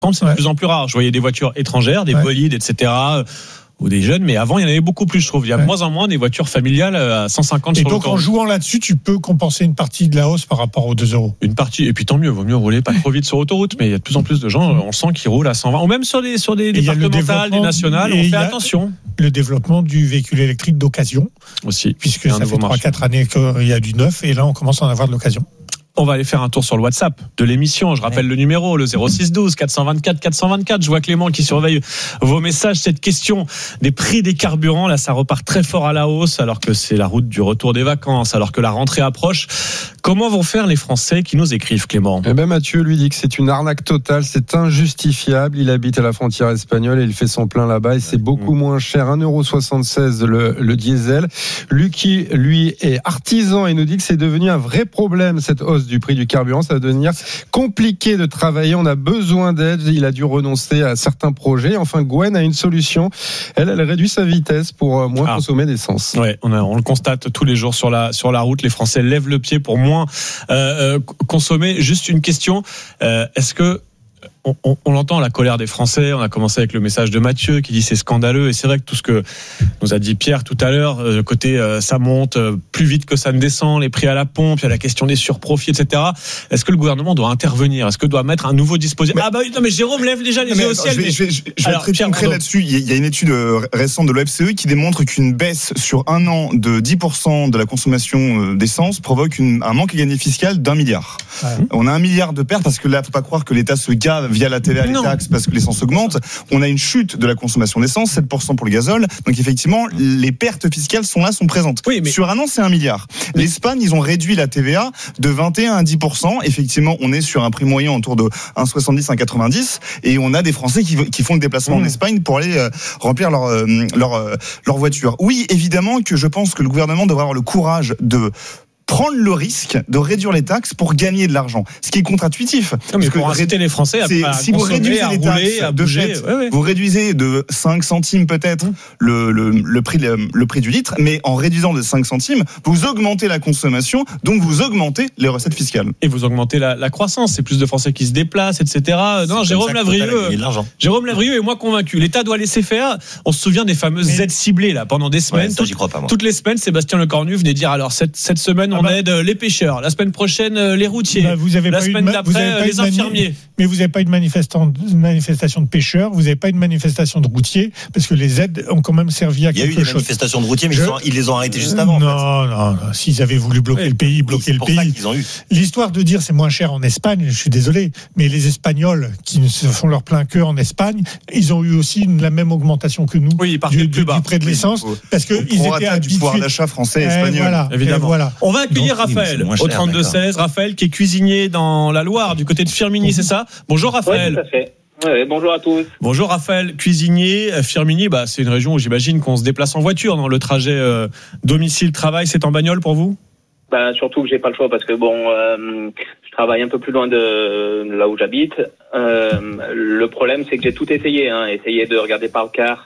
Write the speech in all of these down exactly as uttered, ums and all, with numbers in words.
c'est ouais. de plus en plus rare. Je voyais des voitures étrangères, des ouais. bolides, et cetera, ou des jeunes, mais avant il y en avait beaucoup plus, je trouve. Il y a de ouais. moins en moins des voitures familiales à cent cinquante et sur donc l'autoroute. En jouant là-dessus, tu peux compenser une partie de la hausse par rapport aux deux euros. Une partie, et puis tant mieux, vaut mieux rouler pas trop vite sur autoroute, mais il y a de plus en plus de gens, on sent qu'ils roulent à cent vingt, ou même sur des, sur des départementales, des nationales, on fait attention. Le développement du véhicule électrique d'occasion aussi, puisque ça fait trois quatre années qu'il y a du neuf, et là on commence à en avoir de l'occasion. On va aller faire un tour sur le WhatsApp de l'émission. Je rappelle ouais. le numéro, le zéro six douze quatre cent vingt-quatre quatre cent vingt-quatre. Je vois Clément qui surveille vos messages. Cette question des prix des carburants, là, ça repart très fort à la hausse, alors que c'est la route du retour des vacances, alors que la rentrée approche. Comment vont faire les Français qui nous écrivent, Clément ? Eh ben Mathieu lui dit que c'est une arnaque totale, c'est injustifiable. Il habite à la frontière espagnole et il fait son plein là-bas et c'est beaucoup moins cher, un euro soixante-seize le, le diesel. Lucky, lui, est artisan et nous dit que c'est devenu un vrai problème, cette hausse du prix du carburant. Ça va devenir compliqué de travailler, on a besoin d'aide, il a dû renoncer à certains projets. Enfin, Gwen a une solution, elle, elle réduit sa vitesse pour moins ah. consommer d'essence. Ouais, on, a, on le constate tous les jours sur la, sur la route, les Français lèvent le pied pour moins euh, consommer. Juste une question, euh, est-ce que On, on, on l'entend, la colère des Français. On a commencé avec le message de Mathieu qui dit c'est scandaleux, et c'est vrai que tout ce que nous a dit Pierre tout à l'heure, le côté euh, ça monte euh, plus vite que ça ne descend, les prix à la pompe, il y a la question des surprofits, et cetera. Est-ce que le gouvernement doit intervenir ? Est-ce que doit mettre un nouveau dispositif ? Mais, ah bah oui, non mais Jérôme lève déjà les yeux au ciel. Je vais, je vais, je vais Alors, être très concret là-dessus. Il y a une étude récente de l'O F C E qui démontre qu'une baisse sur un an de dix pour cent de la consommation d'essence provoque une, un manque à gagner fiscal d'un milliard. Ouais. On a un milliard de pertes parce que là, faut pas croire que l'État se gave via la T V A, les taxes, parce que l'essence augmente. On a une chute de la consommation d'essence, sept pour cent pour le gazole. Donc effectivement, les pertes fiscales sont là, sont présentes. Oui, mais... Sur un an, c'est un milliard. Oui. L'Espagne, ils ont réduit la T V A de vingt et un à dix pour cent. Effectivement, on est sur un prix moyen autour de un virgule soixante-dix, un virgule quatre-vingt-dix. Et on a des Français qui, qui font le déplacement mmh. en Espagne pour aller euh, remplir leur, euh, leur, euh, leur voiture. Oui, évidemment que je pense que le gouvernement devrait avoir le courage de prendre le risque de réduire les taxes pour gagner de l'argent, ce qui est contre-intuitif. Non, mais pour inciter les Français à, à si vous réduisez les rouler, taxes de bouger, fait, ouais, ouais. vous réduisez de cinq centimes peut-être mmh. le, le, le, prix, le, le prix du litre, mais en réduisant de cinq centimes, vous augmentez la consommation, donc vous augmentez les recettes fiscales. Et vous augmentez la, la croissance, c'est plus de Français qui se déplacent, et cetera. Non, Jérôme Lavrieux, Jérôme Lavrieux est moins convaincu. L'État doit laisser faire. On se souvient des fameuses mais... aides ciblées là, pendant des semaines. Ouais, ça, toutes, j'y crois pas, moi. Toutes les semaines, Sébastien Lecornu venait dire alors cette, cette semaine, on ah bah... aide les pêcheurs. La semaine prochaine, les routiers. Bah, vous avez la pas semaine ma- d'après, les infirmiers. Mani- mais vous n'avez pas une manifestation, une manifestation de pêcheurs, vous n'avez pas une manifestation de routiers, parce que les aides ont quand même servi à quelque chose. Il y a eu des manifestations de routiers, mais Je... ils, ont, ils les ont arrêtées juste avant. Non, en fait. non, non. S'ils avaient voulu bloquer oui, le pays, bloquer oui, le pays. Qu'ils ont eu. L'histoire de dire c'est moins cher en Espagne, je suis désolé, mais les Espagnols qui se font leur plein cœur en Espagne, ils ont eu aussi la même augmentation que nous. Oui, ils partent du, plus bas. Du prix de l'essence, oui, parce qu'ils étaient habitués. Du pouvoir d'achat français et espagnol. Voilà, évidemment. Voilà. On va accueillir Donc, Raphaël au trente-deux seize. Raphaël qui est cuisinier dans la Loire, du côté de Firminy, c'est ça ? Bonjour Raphaël. Oui, tout à fait. Ouais, bonjour à tous. Bonjour Raphaël, cuisinier. Firminy, bah, c'est une région où j'imagine qu'on se déplace en voiture. Dans le trajet euh, domicile-travail, c'est en bagnole pour vous ? Bah, surtout que j'ai pas le choix parce que bon, euh, je travaille un peu plus loin de là où j'habite. Euh, le problème, c'est que j'ai tout essayé. Hein, essayé de regarder par le car.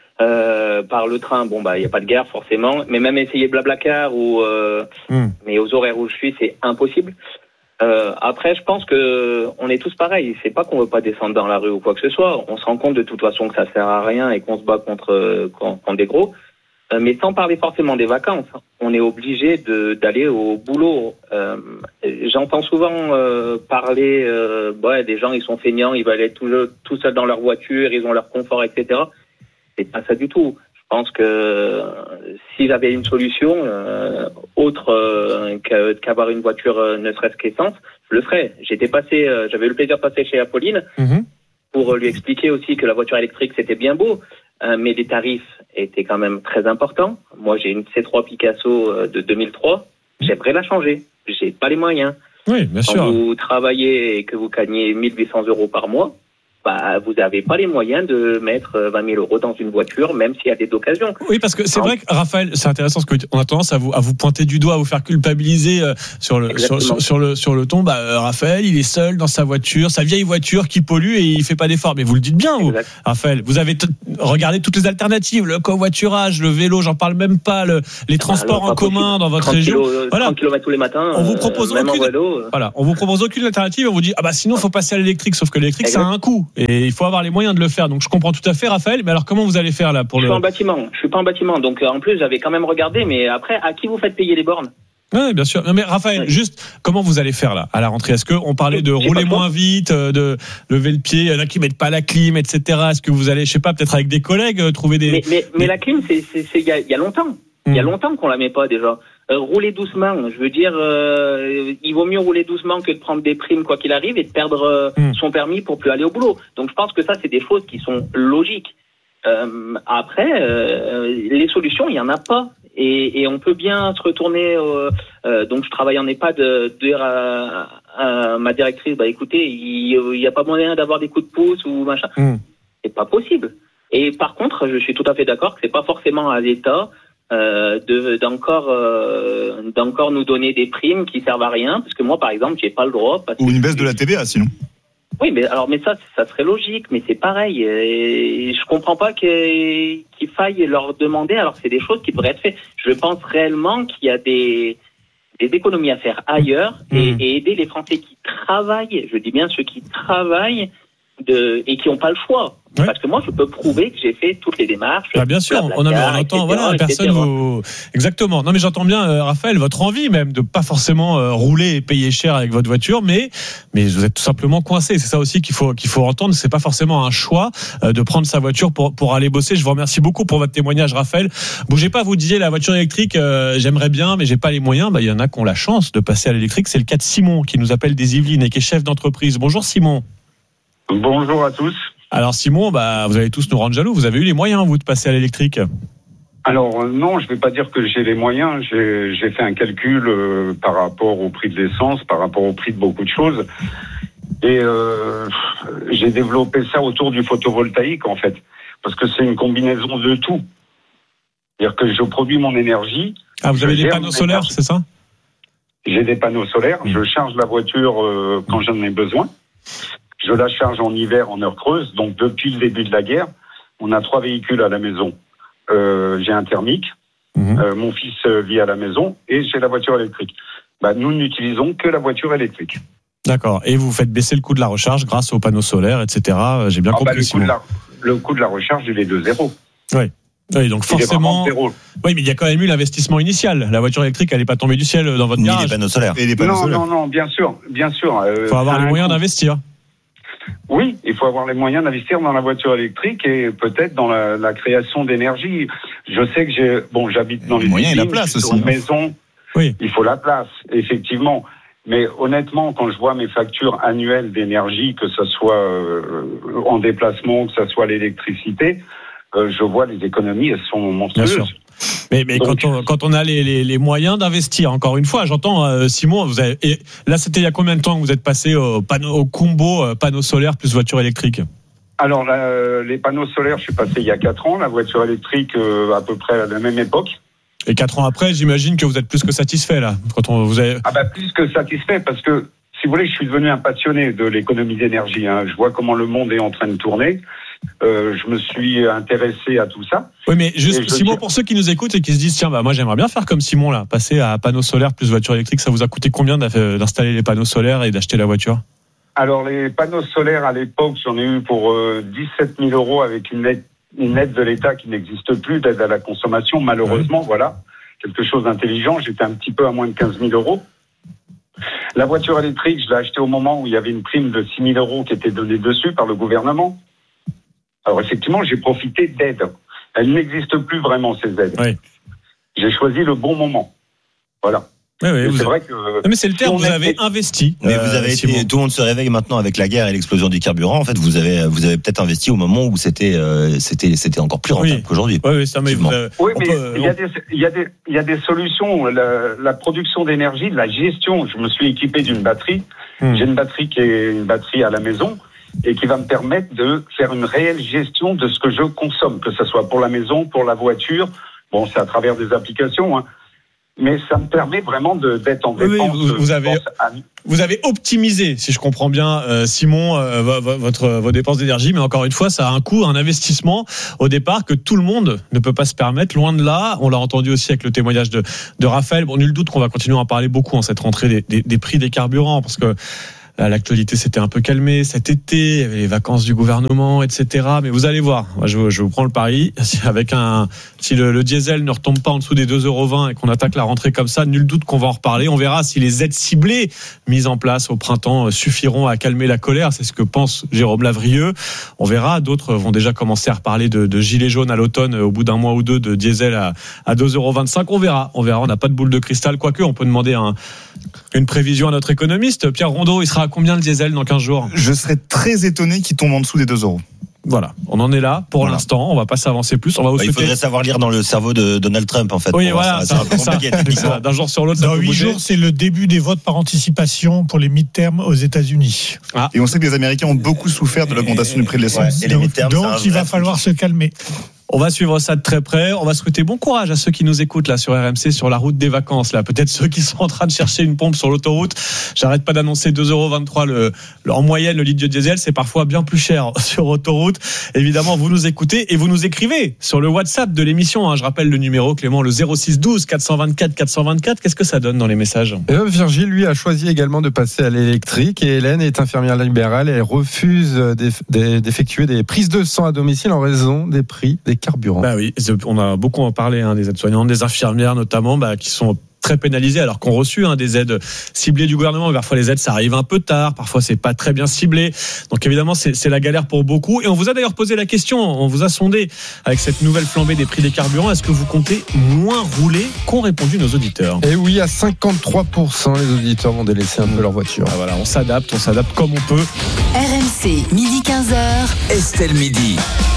Euh, par le train, bon bah il y a pas de gare forcément, mais même essayer Blablacar ou euh, mm. mais aux horaires où je suis, c'est impossible. Euh, après, je pense que on est tous pareils. C'est pas qu'on veut pas descendre dans la rue ou quoi que ce soit. On se rend compte de toute façon que ça sert à rien et qu'on se bat contre contre, contre des gros. Euh, mais sans parler forcément des vacances, on est obligé de d'aller au boulot. Euh, j'entends souvent euh, parler, euh, ouais, des gens ils sont feignants, ils veulent être tout, tout seuls dans leur voiture, ils ont leur confort, et cetera. C'est pas ça du tout. Je pense que euh, si j'avais une solution euh, autre euh, qu'avoir une voiture euh, ne serait-ce qu'essence, je le ferais. J'étais passé, euh, j'avais eu le plaisir de passer chez Apolline mm-hmm. pour lui expliquer aussi que la voiture électrique c'était bien beau, euh, mais les tarifs étaient quand même très importants. Moi j'ai une C trois Picasso euh, de deux mille trois, j'aimerais la changer. J'ai pas les moyens. Oui, bien sûr. Quand vous travaillez et que vous gagnez mille huit cents euros par mois, bah, vous n'avez pas les moyens de mettre vingt mille euros dans une voiture, même s'il y a des occasions. Oui, parce que c'est vrai que, Raphaël, c'est intéressant, parce qu'on a tendance à vous, à vous pointer du doigt, à vous faire culpabiliser euh, sur, le, sur, sur, sur, le, sur le ton. Bah, euh, Raphaël, il est seul dans sa voiture, sa vieille voiture qui pollue et il ne fait pas d'efforts. Mais vous le dites bien, vous, Raphaël. Vous avez t- regardé toutes les alternatives, le covoiturage, le vélo, j'en parle même pas, le, les transports ah, en commun dans votre région. Kilos, voilà. trente kilomètres tous les matins, on vous propose euh, même aucune, en vélo. Voilà, on vous propose aucune alternative. On vous dit, ah bah sinon, il faut passer à l'électrique, sauf que l'électrique, exact. Ça a un coût. Et il faut avoir les moyens de le faire. Donc je comprends tout à fait, Raphaël. Mais alors comment vous allez faire là pour je le... suis en bâtiment. Je suis pas en bâtiment. Donc en plus, j'avais quand même regardé. Mais après, à qui vous faites payer les bornes ? Oui, bien sûr. Non, mais Raphaël, ouais. juste, comment vous allez faire là, à la rentrée ? Est-ce qu'on parlait de rouler moins vite, de lever le pied, il y en a qui mettent pas la clim, et cetera. Est-ce que vous allez, je sais pas, peut-être avec des collègues, trouver des... Mais, mais, mais la clim, c'est, c'est, c'est, il y a, il y a longtemps. Il y a longtemps qu'on la met pas déjà. Euh, rouler doucement, je veux dire, euh, il vaut mieux rouler doucement que de prendre des primes quoi qu'il arrive et de perdre euh, mm. son permis pour plus aller au boulot. Donc je pense que ça, c'est des choses qui sont logiques. Euh, après, euh, les solutions, il y en a pas. Et, et on peut bien se retourner. Euh, euh, donc, je travaille en EHPAD, de dire à, à ma directrice, bah écoutez, il n'y a pas moyen d'avoir des coups de pouce ou machin. Mmh. C'est pas possible. Et par contre, je suis tout à fait d'accord que c'est pas forcément à l'État euh, de, d'encore, euh, d'encore nous donner des primes qui servent à rien, parce que moi, par exemple, j'ai pas le droit. Parce ou une que baisse de la T V A, sinon. Oui, mais alors, mais ça, ça serait logique, mais c'est pareil. Et je comprends pas qu'il, qu'il faille leur demander, alors que c'est des choses qui devraient être faites. Je pense réellement qu'il y a des, des économies à faire ailleurs et, mmh. et aider les Français qui travaillent, je dis bien ceux qui travaillent de, et qui n'ont pas le choix. Oui. Parce que moi, je peux prouver que j'ai fait toutes les démarches. Ah, bien sûr, on, on entend, et cetera, voilà, personne vous... Exactement. Non, mais j'entends bien, euh, Raphaël, votre envie même de pas forcément euh, rouler et payer cher avec votre voiture, mais, mais vous êtes tout simplement coincé. C'est ça aussi qu'il faut, qu'il faut entendre. C'est pas forcément un choix euh, de prendre sa voiture pour, pour aller bosser. Je vous remercie beaucoup pour votre témoignage, Raphaël. Bougez pas, vous disiez la voiture électrique, euh, j'aimerais bien, mais j'ai pas les moyens. Bah, il y en a qui ont la chance de passer à l'électrique. C'est le cas de Simon qui nous appelle des Yvelines et qui est chef d'entreprise. Bonjour Simon. Bonjour à tous. Alors Simon, bah, vous allez tous nous rendre jaloux. Vous avez eu les moyens, vous, de passer à l'électrique ? Alors euh, non, je ne vais pas dire que j'ai les moyens. J'ai, j'ai fait un calcul euh, par rapport au prix de l'essence, par rapport au prix de beaucoup de choses. Et euh, j'ai développé ça autour du photovoltaïque, en fait. Parce que c'est une combinaison de tout. C'est-à-dire que je produis mon énergie. Ah, vous avez des panneaux solaires, c'est ça ? J'ai des panneaux solaires. Mmh. Je charge la voiture euh, quand j'en ai besoin. Je la charge en hiver, en heure creuse. Donc, depuis le début de la guerre, on a trois véhicules à la maison. Euh, j'ai un thermique. Mmh. Euh, mon fils vit à la maison. Et j'ai la voiture électrique. Bah, nous n'utilisons que la voiture électrique. D'accord. Et vous faites baisser le coût de la recharge grâce aux panneaux solaires, et cetera. J'ai bien ah, compris. Bah, le, coût de la, le coût de la recharge, il est de zéro. Oui. Oui, donc forcément. Oui, mais il y a quand même eu l'investissement initial. La voiture électrique, elle n'est pas tombée du ciel dans votre garage. Ni les panneaux solaires. Et les panneaux non, solaires. non, non, bien sûr, bien sûr. Il euh, faut avoir les moyens coût. d'investir. Oui, il faut avoir les moyens d'investir dans la voiture électrique et peut-être dans la, la création d'énergie. Je sais que j'ai, bon, j'habite dans les, les moyens et la place aussi. Une maison. Oui. Il faut la place, effectivement. Mais honnêtement, quand je vois mes factures annuelles d'énergie, que ce soit euh, en déplacement, que ce soit l'électricité, euh, je vois les économies, elles sont monstrueuses. Mais, mais Donc, quand, on, quand on a les, les, les moyens d'investir, encore une fois, j'entends euh, Simon, vous avez, et là c'était il y a combien de temps que vous êtes passé au, panneau, au combo euh, panneaux solaires plus voiture électrique ? Alors la, les panneaux solaires, je suis passé il y a quatre ans, la voiture électrique euh, à peu près à la même époque. Et quatre ans après, j'imagine que vous êtes plus que satisfait là. Quand on vous avez... Ah bah plus que satisfait parce que si vous voulez, je suis devenu un passionné de l'économie d'énergie. Hein. Je vois comment le monde est en train de tourner. Euh, je me suis intéressé à tout ça. Oui, mais juste Simon, dis... pour ceux qui nous écoutent et qui se disent tiens, bah moi j'aimerais bien faire comme Simon là, passer à panneaux solaires plus voiture électrique. Ça vous a coûté combien d'installer les panneaux solaires et d'acheter la voiture ? Alors les panneaux solaires à l'époque, j'en ai eu pour euh, dix-sept mille euros avec une aide, une aide de l'État qui n'existe plus, d'aide à la consommation. Malheureusement, ouais. Voilà, quelque chose d'intelligent. J'étais un petit peu à moins de quinze mille euros. La voiture électrique, je l'ai achetée au moment où il y avait une prime de six mille euros qui était donnée dessus par le gouvernement. Alors effectivement, j'ai profité d'aides. Elles n'existent plus vraiment, ces aides. Oui. J'ai choisi le bon moment. Voilà. Oui, oui, c'est avez... vrai que. Non, mais c'est le terme. Si vous avez été... investi. Mais euh, vous avez été. Tout le monde se réveille maintenant avec la guerre et l'explosion du carburant. En fait, vous avez, vous avez peut-être investi au moment où c'était, euh, c'était, c'était encore plus rentable oui. qu'aujourd'hui. Oui, oui, ça, mais vous avez... oui, mais peut... il y a des, il y a des, il y a des solutions. La, la production d'énergie, la gestion. Je me suis équipé d'une batterie. Hmm. J'ai une batterie qui est une batterie à la maison et qui va me permettre de faire une réelle gestion de ce que je consomme, que ce soit pour la maison, pour la voiture. Bon, c'est à travers des applications, hein. Mais ça me permet vraiment de, d'être en dépense. Oui, vous, vous, avez, à... vous avez optimisé, si je comprends bien, euh, Simon, euh, votre, vos dépenses d'énergie. Mais encore une fois, ça a un coût, un investissement au départ que tout le monde ne peut pas se permettre. Loin de là, on l'a entendu aussi avec le témoignage de, de Raphaël. Bon, nul doute qu'on va continuer à en parler beaucoup en cette rentrée des, des, des prix des carburants, parce que Là, l'actualité s'était un peu calmée cet été, il y avait les vacances du gouvernement, et cetera. Mais vous allez voir, moi, je, je vous prends le pari, avec un, si le, le diesel ne retombe pas en dessous des deux euros vingt et qu'on attaque la rentrée comme ça, nul doute qu'on va en reparler. On verra si les aides ciblées mises en place au printemps suffiront à calmer la colère. C'est ce que pense Jérôme Lavrieux. On verra. D'autres vont déjà commencer à reparler de, de gilets jaunes à l'automne au bout d'un mois ou deux de diesel à, à deux euros vingt-cinq. On verra. On verra. On n'a pas de boule de cristal. Quoique, on peut demander un, une prévision à notre économiste. Pierre Rondeau, il sera à combien le diesel dans quinze jours ? Je serais très étonné qu'il tombe en dessous des deux euros. Voilà, on en est là pour voilà. l'instant. On va pas s'avancer plus. On va vous bah, souhaiter... Il faudrait savoir lire dans le cerveau de Donald Trump, en fait. Oui, voilà, ça, ça, ça, ça, d'un jour sur l'autre. Dans huit jours, c'est le début des votes par anticipation pour les mid-terms aux États-Unis. Ah. Et on sait que les Américains ont beaucoup souffert de l'augmentation du prix de l'essence. Ouais, et les donc, donc il va falloir se calmer. On va suivre ça de très près. On va souhaiter bon courage à ceux qui nous écoutent là sur R M C, sur la route des vacances. Là, peut-être ceux qui sont en train de chercher une pompe sur l'autoroute. J'arrête pas d'annoncer deux euros vingt-trois le, le, en moyenne le litre de diesel. C'est parfois bien plus cher sur autoroute. Évidemment, vous nous écoutez et vous nous écrivez sur le WhatsApp de l'émission. Hein. Je rappelle le numéro, Clément, le zéro six douze quatre cent vingt-quatre quatre cent vingt-quatre. Qu'est-ce que ça donne dans les messages ? Et Virgile, lui, a choisi également de passer à l'électrique. Et Hélène est infirmière libérale. Elle refuse d'effectuer des prises de sang à domicile en raison des prix des carburants. Bah oui. On a beaucoup en parlé, hein, des aides-soignantes, des infirmières notamment, bah, qui sont très pénalisées alors qu'on a reçu hein, des aides ciblées du gouvernement. Parfois les aides ça arrive un peu tard, parfois c'est pas très bien ciblé. Donc évidemment c'est, c'est la galère pour beaucoup. Et on vous a d'ailleurs posé la question, on vous a sondé avec cette nouvelle flambée des prix des carburants. Est-ce que vous comptez moins rouler qu'ont répondu nos auditeurs ? Et oui, à cinquante-trois pour cent les auditeurs vont délaisser un peu leur voiture. Ah, voilà, on s'adapte, on s'adapte comme on peut. R M C, midi quinze heures. Estelle Midi.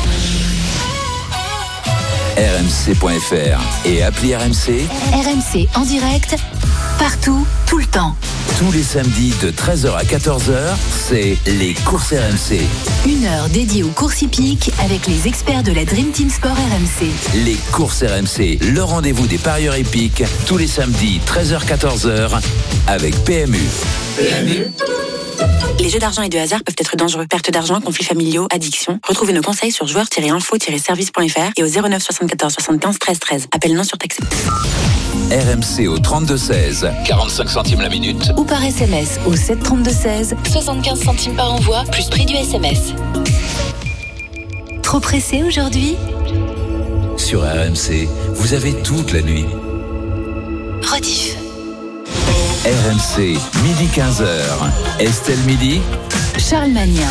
R M C point F R et appli R M C. R M C en direct, partout, tout le temps. Tous les samedis de treize heures à quatorze heures, c'est les courses R M C. Une heure dédiée aux courses hippiques avec les experts de la Dream Team Sport R M C. Les courses R M C, le rendez-vous des parieurs hippiques, tous les samedis treize heures à quatorze heures avec P M U. P M U. Les jeux d'argent et de hasard peuvent être dangereux. Perte d'argent, conflits familiaux, addiction. Retrouvez nos conseils sur joueurs tiret info tiret service point F R et au zéro neuf soixante-quatorze soixante-quinze treize treize. Appel non surtaxé. R M C au trente-deux seize, quarante-cinq centimes la minute. Ou par S M S au sept trente-deux seize, soixante-quinze centimes par envoi, plus prix du S M S. Trop pressé aujourd'hui ? Sur R M C, vous avez toute la nuit. Rediff. R M C, midi quinze heures. Estelle Midi. Charles Magnin.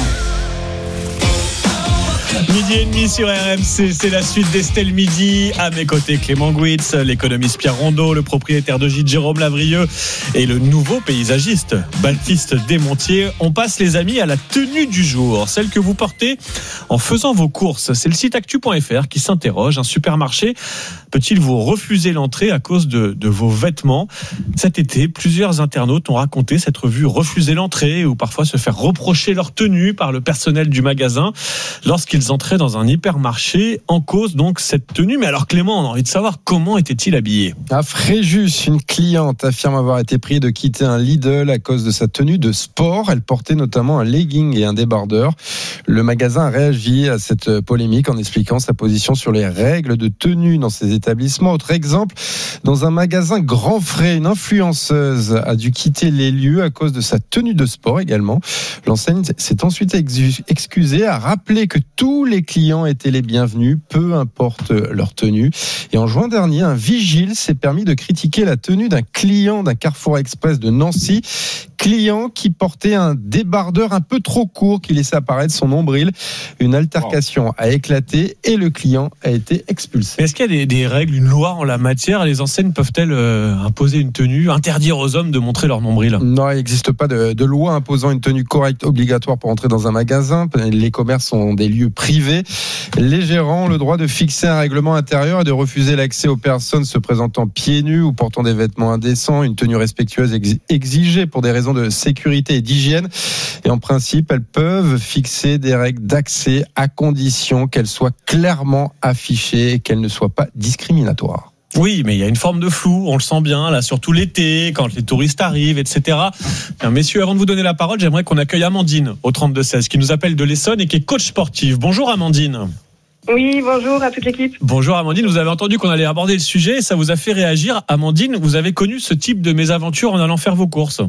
Midi et demi sur R M C, c'est la suite d'Estelle Midi. À mes côtés, Clément Gouitz, l'économiste Pierre Rondeau, le propriétaire de gîte Jérôme Lavrieux et le nouveau paysagiste Baptiste Desmontiers. On passe, les amis, à la tenue du jour, celle que vous portez en faisant vos courses. C'est le site actu point F R qui s'interroge. Un supermarché peut-il vous refuser l'entrée à cause de, de vos vêtements ? Cet été, plusieurs internautes ont raconté s'être vus refuser l'entrée ou parfois se faire reprocher leur tenue par le personnel du magasin lorsqu'ils entraient dans un hypermarché. En cause donc cette tenue. Mais alors Clément, on a envie de savoir comment était-il habillé ? À Fréjus, une cliente affirme avoir été priée de quitter un Lidl à cause de sa tenue de sport. Elle portait notamment un legging et un débardeur. Le magasin a réagi à cette polémique en expliquant sa position sur les règles de tenue dans ses établissements. Autre exemple, dans un magasin Grand Frais, une influenceuse a dû quitter les lieux à cause de sa tenue de sport également. L'enseigne s'est ensuite excusée, a rappelé que tous les clients étaient les bienvenus, peu importe leur tenue. Et en juin dernier, un vigile s'est permis de critiquer la tenue d'un client d'un Carrefour Express de Nancy. Client qui portait un débardeur un peu trop court qui laissait apparaître son nombril. Une altercation a éclaté et le client a été expulsé. Est-ce qu'il y a des, des règles, une loi en la matière ? Les enseignes peuvent-elles euh, imposer une tenue, interdire aux hommes de montrer leur nombril ? Non, il n'existe pas de, de loi imposant une tenue correcte obligatoire pour entrer dans un magasin. Les commerces sont des lieux privés. Les gérants ont le droit de fixer un règlement intérieur et de refuser l'accès aux personnes se présentant pieds nus ou portant des vêtements indécents. Une tenue respectueuse ex- exigée pour des raisons de sécurité et d'hygiène. Et en principe, elles peuvent fixer des règles d'accès à condition qu'elles soient clairement affichées et qu'elles ne soient pas discriminatoires. Oui, mais il y a une forme de flou, on le sent bien, là, surtout l'été, quand les touristes arrivent, et cetera. Bien, messieurs, avant de vous donner la parole, j'aimerais qu'on accueille Amandine au trente-deux seize, qui nous appelle de l'Essonne et qui est coach sportive. Bonjour Amandine. Oui, bonjour à toute l'équipe. Bonjour Amandine, vous avez entendu qu'on allait aborder le sujet et ça vous a fait réagir. Amandine, vous avez connu ce type de mésaventure en allant faire vos courses ?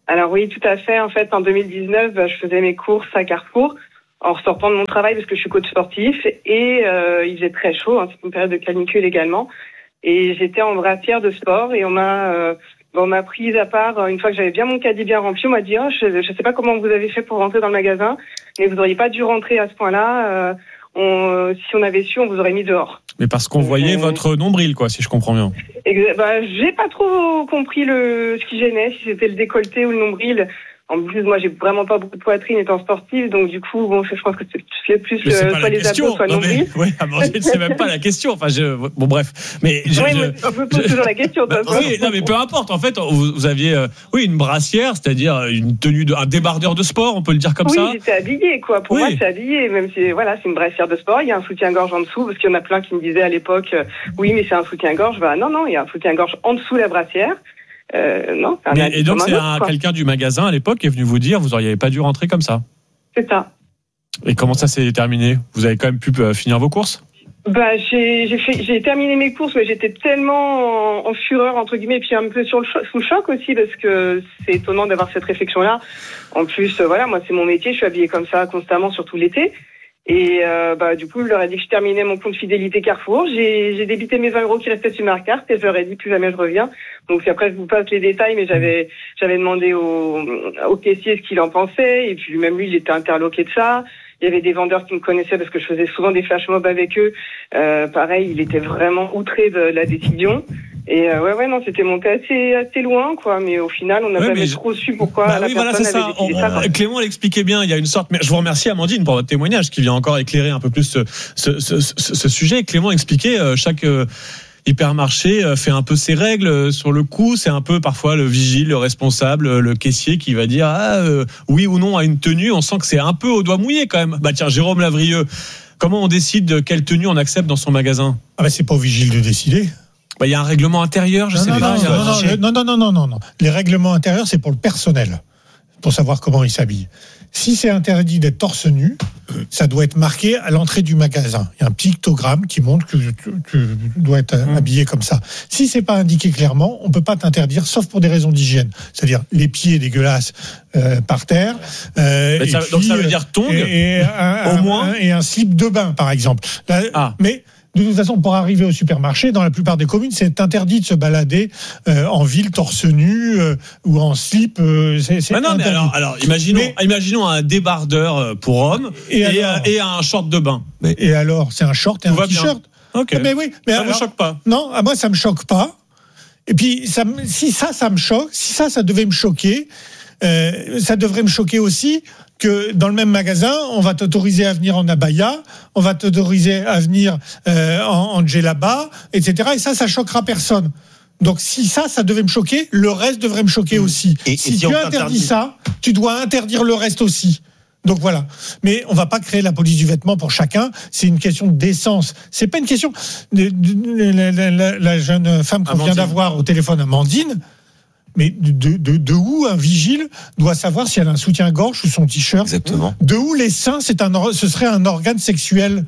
Alors oui, tout à fait. En fait, en deux mille dix-neuf, je faisais mes courses à Carrefour en ressortant de mon travail parce que je suis coach sportif et euh, il faisait très chaud. Hein, c'est une période de canicule également. Et j'étais en brassière de sport et on m'a euh, on m'a prise à part une fois que j'avais bien mon caddie bien rempli. On m'a dit oh, je je sais pas comment vous avez fait pour rentrer dans le magasin, mais vous auriez pas dû rentrer à ce point-là. Euh, on, si on avait su, on vous aurait mis dehors. Mais parce qu'on voyait euh, votre nombril, quoi, si je comprends bien. Exa- bah, j'ai pas trop compris le ce qui gênait, si c'était le décolleté ou le nombril. En plus, moi, j'ai vraiment pas beaucoup de poitrine étant sportive, donc du coup, bon, je pense que c'est plus Mais c'est le, pas soit la les question. abdos, soit le Non, mais, nombril. oui, à manger, c'est même pas la question. Enfin, je, bon, bref. Mais je, Oui, je- mais on me pose toujours la question. de Bah, toute façon. oui, non, mais peu importe. En fait, vous, vous aviez, euh, oui, une brassière, c'est-à-dire une tenue de, un débardeur de sport, on peut le dire comme oui, ça. j'étais habillée, quoi. Pour Oui. moi, c'est habillé, même si, voilà, c'est une brassière de sport. Il y a un soutien-gorge en dessous, parce qu'il y en a plein qui me disaient à l'époque, euh, oui, mais c'est un soutien-gorge. Bah, non, non, il y a un soutien-gorge en dessous de la brassière. Euh, non, c'est un Mais- habit et donc, comme c'est un autre, un, quoi. quelqu'un du magasin à l'époque qui est venu vous dire, vous auriez pas dû rentrer comme ça. C'est ça. Et comment ça s'est terminé? Vous avez quand même pu euh, finir vos courses? Bah, j'ai, j'ai fait, j'ai terminé mes courses, mais j'étais tellement en, en fureur, entre guillemets, et puis un peu sur le cho- sous le choc aussi, parce que c'est étonnant d'avoir cette réflexion-là. En plus, euh, voilà, moi, c'est mon métier, je suis habillée comme ça constamment, surtout l'été. Et, euh, bah, du coup, je leur ai dit que je terminais mon compte fidélité Carrefour. J'ai, j'ai débité mes vingt euros qui restaient sur ma carte et je leur ai dit plus jamais je reviens. Donc, si après, je vous passe les détails, mais j'avais, j'avais demandé au, au caissier ce qu'il en pensait, et puis même lui, il était interloqué de ça. Il y avait des vendeurs qui me connaissaient parce que je faisais souvent des flash mobs avec eux. Euh, pareil, il était vraiment outré de la décision. Et euh, ouais, ouais, non, c'était monté assez, assez loin, quoi. Mais au final, on n'a Ouais, jamais mais je- trop su pourquoi Bah la oui, voilà, personne c'est avait ça. décidé On- ça. quoi. on- Clément l'expliquait bien. Il y a une sorte. Mais je vous remercie, Amandine, pour votre témoignage qui vient encore éclairer un peu plus ce, ce, ce, ce, ce sujet. Clément expliquait euh, chaque euh, hypermarché euh, fait un peu ses règles euh, sur le coup. C'est un peu parfois le vigile, le responsable, euh, le caissier qui va dire ah, euh, oui ou non à une tenue. On sent que c'est un peu au doigt mouillé quand même. Bah tiens, Jérôme Lavrieux, comment on décide de quelle tenue on accepte dans son magasin? Ah ben c'est pas au vigile de décider. Bah, il y a un règlement intérieur, je Non, sais non, pas. non, il y a un non, non, fichier. le- non, non, non, non, non, non. Les règlements intérieurs, c'est pour le personnel, pour savoir comment ils s'habillent. Si c'est interdit d'être torse nu, ça doit être marqué à l'entrée du magasin. Il y a un pictogramme qui montre que tu, tu dois être Mmh. habillé comme ça. Si c'est pas indiqué clairement, on peut pas t'interdire, sauf pour des raisons d'hygiène. C'est-à-dire les pieds dégueulasses euh, par terre. Euh, Mais ça- et donc puis, ça veut dire tongs, et, et un, au un- moins. un- et un slip de bain, par exemple. Là, Ah. Mais de toute façon, pour arriver au supermarché, dans la plupart des communes, c'est interdit de se balader euh, en ville torse nu euh, ou en slip. Euh, c'est, c'est Ah non, mais interdit. alors, alors imaginons, Mais- imaginons un débardeur euh, pour hommes Et et, alors euh, et un short de bain. Et alors, c'est un short et Tout un va bien. t-shirt. Ok. Mais oui, mais Ça ne vous alors- choque pas? Non, à moi ça me choque pas. Et puis ça, me- si ça, ça me choque, si ça, ça devait me choquer, euh, ça devrait me choquer aussi que dans le même magasin, on va t'autoriser à venir en abaya, on va t'autoriser à venir euh, en, en djellaba, et cetera. Et ça, ça choquera personne. Donc si ça, ça devait me choquer, le reste devrait me choquer aussi. Et- et si, si tu on interdis t'interdit ça, tu dois interdire le reste aussi. Donc voilà. Mais on va pas créer la police du vêtement pour chacun. C'est une question d'essence. C'est pas une question. De, de- de- la, la- la- la jeune femme qu'on vient Amandine. d'avoir au téléphone, Amandine. Mais de, de, de où un vigile doit savoir si elle a un soutien-gorge ou son t-shirt? Exactement. De où les seins, c'est un, or- ce serait un organe sexuel?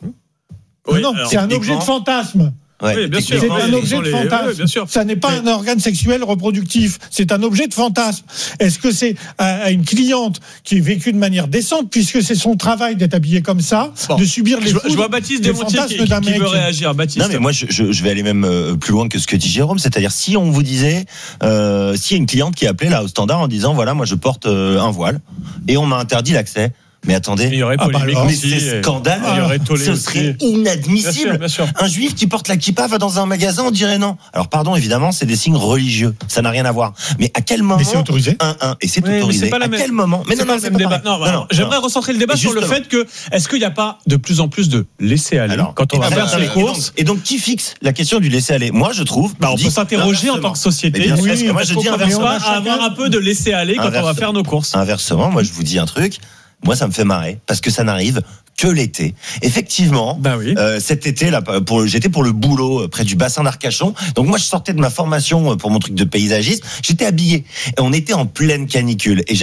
Oui, non, alors, c'est un objet de fantasme. Ouais, Oui, bien sûr. C'est Ouais, un ils objet sont de les- fantasme. oui, bien sûr. Ça n'est pas Mais- un organe sexuel reproductif. C'est un objet de fantasme. Est-ce que c'est à, à une cliente qui est vécue de manière décente, puisque c'est son travail d'être habillée comme ça, Bon. de subir les Je, vois- je foudres vois Baptiste des Desmontiers qui, fantasmes d'un qui mec. veut réagir. Baptiste. Non mais moi je, je, je vais aller même euh, plus loin que ce que dit Jérôme, c'est-à-dire si on vous disait, euh, s'il y a une cliente qui appelait là au standard en disant voilà moi je porte euh, un voile et on m'a interdit l'accès, mais attendez, il y aurait Ah, bah polémique alors. mais aussi, c'est et- scandaleux, il y aurait tollé ce aussi. serait Bien inadmissible. sûr, bien sûr. Un juif qui porte la kippa va dans un magasin, on dirait non. Alors pardon, évidemment, c'est des signes religieux, ça n'a rien à voir. Mais à quel moment Mais c'est autorisé. un un et c'est Oui, mais autorisé. c'est pas la à même- quel moment Mais C'est non, pas non, le c'est même pas débat. pareil. Non, alors, j'aimerais recentrer le débat Et sur le justement. fait que est-ce qu'il n'y a pas de plus en plus de laisser aller Alors, quand on va et faire donc- ses et donc- courses? Et donc, qui fixe la question du laisser aller? Moi, je trouve. Bah, je on dis peut s'interroger en inversement. tant que société. Mais bien sûr, Oui, parce que moi, Est-ce je qu'on dis commence inversement. pas à avoir un peu de laisser aller quand on va Inversement. faire nos courses? Inversement, moi, je vous dis un truc. Moi, ça me fait marrer parce que ça n'arrive que l'été. Effectivement, Ben oui. euh, cet été, là, pour, j'étais pour le boulot euh, près du bassin d'Arcachon. Donc moi, je sortais de ma formation euh, pour mon truc de paysagisme. J'étais habillé et on était en pleine canicule et j'allais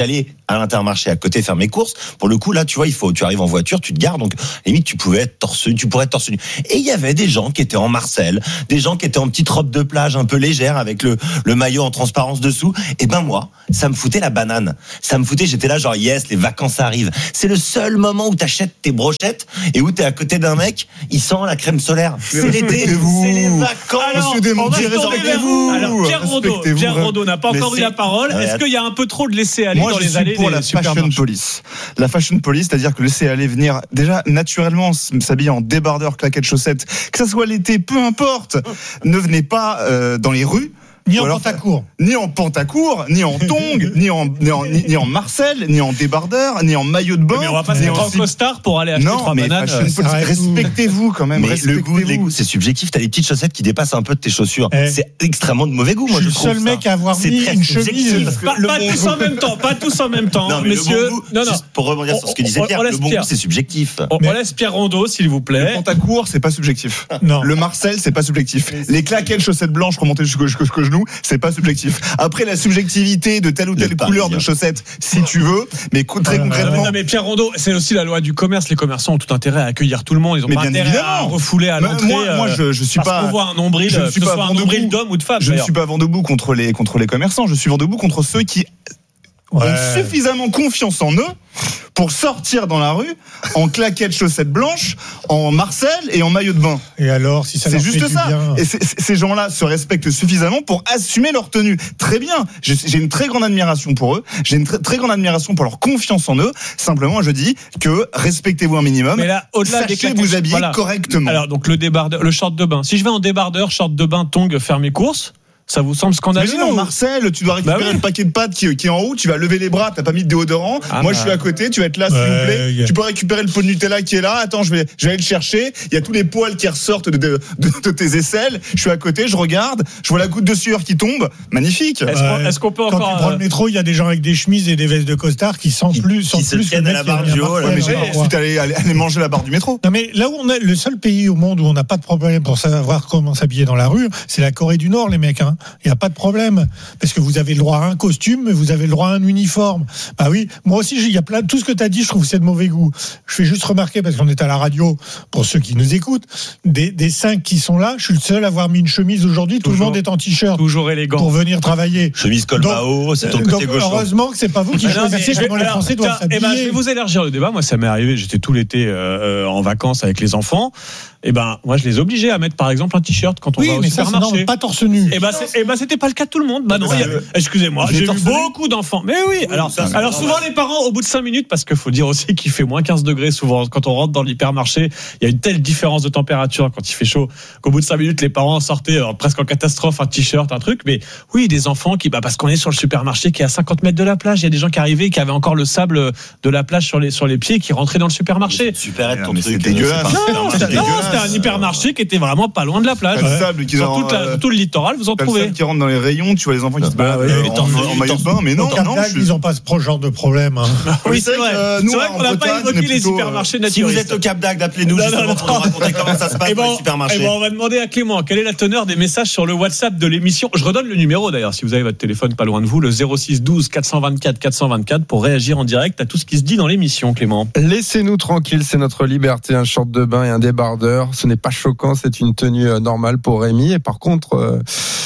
à l'Intermarché à côté faire mes courses. Pour le coup, là, tu vois, il faut, tu arrives en voiture, tu te gares, donc limite tu pouvais être torse nu, tu pourrais être torse nu. Et il y avait des gens qui étaient en Marcel, des gens qui étaient en petite robe de plage un peu légère avec le le maillot en transparence dessous. Et ben moi, ça me foutait la banane. Ça me foutait, j'étais là genre yes, les vacances arrivent. C'est le seul moment où t'achètes tes brochettes et où t'es à côté d'un mec, il sent la crème solaire. C'est l'été, c'est les vacances. Alors, Monsieur Desmontiers, respectez-vous. Alors Pierre Rondeau, Pierre Rondeau n'a pas encore eu la parole. Ouais, Est-ce qu'il y a un peu trop de laisser aller Moi, dans je les suis allées pour des la fashion supermarchés? police. La fashion police, c'est-à-dire que laisser aller venir déjà naturellement s'habiller en débardeur, claquettes, chaussettes, que ça soit l'été, peu importe. Ne venez pas euh, dans les rues. Ni en pantacourt. Ni en pantacourt, ni en tongs, ni en, ni en, ni, ni en Marcel, ni en débardeur, ni en maillot de bain. Mais on va pas se mettre en costard pour aller acheter non, trois mais bananes. fashion police, respectez-vous quand même. Mais respectez-vous. le goût, les goûts, c'est subjectif. T'as des petites chaussettes qui dépassent un peu de tes chaussures. Eh. C'est extrêmement de mauvais goût, moi, Je je, suis le trouve. seul mec ça. à avoir C'est mis très une subjectif, chemise. parce que Pas, le pas bon tous goût- en même temps, pas tous en même temps, Non, mais messieurs. le bon goût, non, non. juste pour rebondir sur ce que On- disait on- Pierre, on laisse le bon Pierre. goût, c'est subjectif. On, on laisse Pierre Rondeau, s'il vous Le plaît. pantacourt, c'est pas subjectif. Non. Le Marcel, c'est pas subjectif. Les claquettes, chaussettes blanches remontées jusqu'au jusqu'au genou, c'est pas subjectif. Après, la subjectivité de telle ou telle Le couleur parisien. de chaussettes, si tu veux, mais co- très Ah, concrètement. Non mais Pierre Rondeau, c'est aussi la loi du commerce. Les commerçants ont tout intérêt à accueillir tout le monde. Ils ont Mais pas bien intérêt à évidemment. refouler à Mais l'entrée. moi, moi, je, je suis parce pas. qu'on voit un nombril, je ne que suis ce pas soit un vent nombril debout. d'homme ou de femme. Je ne d'ailleurs. suis pas vent debout contre les contre les commerçants. Je suis vent debout contre ceux qui Ouais. ont suffisamment confiance en eux pour sortir dans la rue en claquettes, chaussettes blanches, en Marcel et en maillot de bain. Et alors, si ça C'est leur fait juste du ça. bien. Et c'est- c'est- ces gens-là se respectent suffisamment pour assumer leur tenue. Très bien. J'ai j'ai une très grande admiration pour eux. J'ai une très, très grande admiration pour leur confiance en eux. Simplement, je dis que respectez-vous un minimum. Mais là, au-delà des Sachez claquettes, vous habiller voilà. correctement. Alors donc le débardeur, le short de bain. Si je vais en débardeur, short de bain, tongs, faire mes courses, ça vous semble scandaleux? Imagine en ou- Marcel, tu dois récupérer Bah oui. le paquet de pâtes qui, qui est en haut, tu vas lever les bras, t'as pas mis de déodorant. Ah Moi, bah. je suis à côté, tu vas être là, s'il Ouais, vous plaît. yeah. Tu peux récupérer le pot de Nutella qui est là. Attends, je vais, je vais aller le chercher. Il y a tous les poils qui ressortent de, de, de, de tes aisselles. Je suis à côté, je regarde, je vois la goutte de sueur qui tombe. Magnifique. Est-ce qu'on- est-ce qu'on peut Quand encore tu prends euh, le métro, il y a des gens avec des chemises et des vestes de costard qui sentent Qui- plus, qui sentent se plus tiennent le à mec la qui a barre mis un du haut, Marcel, là, Ouais, mais je sais j'ai pas quoi. ensuite aller, aller, aller manger la barre du métro. Non mais là où on a le seul pays au monde où on n'a pas de problème pour savoir comment s'habiller dans la rue, c'est la Corée du Nord, les mecs. Hein. Il n'y a pas de problème parce que vous avez le droit à un costume, mais vous avez le droit à un uniforme. Bah oui, moi aussi il y a plein tout ce que tu as dit, je trouve que c'est de mauvais goût. Je fais juste remarquer parce qu'on est à la radio pour ceux qui nous écoutent, des, des cinq qui sont là, je suis le seul à avoir mis une chemise aujourd'hui. Tout le Toujours. monde est en t-shirt toujours élégant? pour venir travailler. Chemise col Donc, bas haut, c'est ton Donc, côté gauche. heureusement que c'est pas vous qui Mais non, mais choisissez je vais- comment les alors, Français doivent tiens, eh ben, je vais s'habiller. vous élargir le débat. Moi, ça m'est arrivé. J'étais tout l'été euh, en vacances avec les enfants. Et ben, moi, je les obligeais à mettre, par exemple, un t-shirt quand on Oui, va au mais ça c'est supermarché. normal, pas torse nu. Et ben, c'est- eh ben, c'était pas le cas de tout le monde. Bah non, Parce il y a- que- excusez-moi, Les j'ai vu torse nus beaucoup d'enfants. Mais oui, alors, ça, c'est alors normal. souvent les parents, au bout de cinq minutes, parce qu'il faut dire aussi qu'il fait moins quinze degrés souvent quand on rentre dans l'hypermarché, il y a une telle différence de température quand il fait chaud qu'au bout de cinq minutes, les parents sortaient alors, presque en catastrophe, un t-shirt, un truc. Mais oui, des enfants qui, bah, parce qu'on est sur le supermarché qui est à cinquante mètres de la plage, il y a des gens qui arrivaient qui avaient encore le sable de la plage sur les, sur les pieds, qui rentraient dans le supermarché. Super, ton Mais truc. c'est dégueulasse. c'est pas- Non, Non, c'était c'est non, dégueulasse. c'était un hypermarché qui était vraiment pas loin de la plage. T'as le sable qui Sur dans, toute la- euh, tout le littoral, vous en T'as le trouvez. sable qui rentre dans les rayons, tu vois les enfants qui se Bah baladent oui, euh, mais en, t'en- en maillot de bain, mais non, Au Cap non, d'Agde, je suis- ils n'ont pas ce genre de problème. Hein. Oui, c'est c'est vrai vrai. que, euh, C'est nous, vrai en qu'on n'a pas Bretagne, évoqué on est les plutôt, supermarchés Si vous naturistes. êtes au Cap d'Agde, appelez-nous Non, justement non, pour nous non. raconter comment ça se passe Eh dans ben, les supermarchés. eh ben, on va demander à Clément quelle est la teneur des messages sur le WhatsApp de l'émission. Je redonne le numéro d'ailleurs, si vous avez votre téléphone pas loin de vous, le zéro six douze quatre cent vingt-quatre quatre cent vingt-quatre pour réagir en direct à tout ce qui se dit dans l'émission, Clément. Laissez-nous tranquilles, c'est notre liberté, un short de bain et un débardeur. Ce n'est pas choquant, c'est une tenue euh, normale pour Rémi. Et par contre, euh,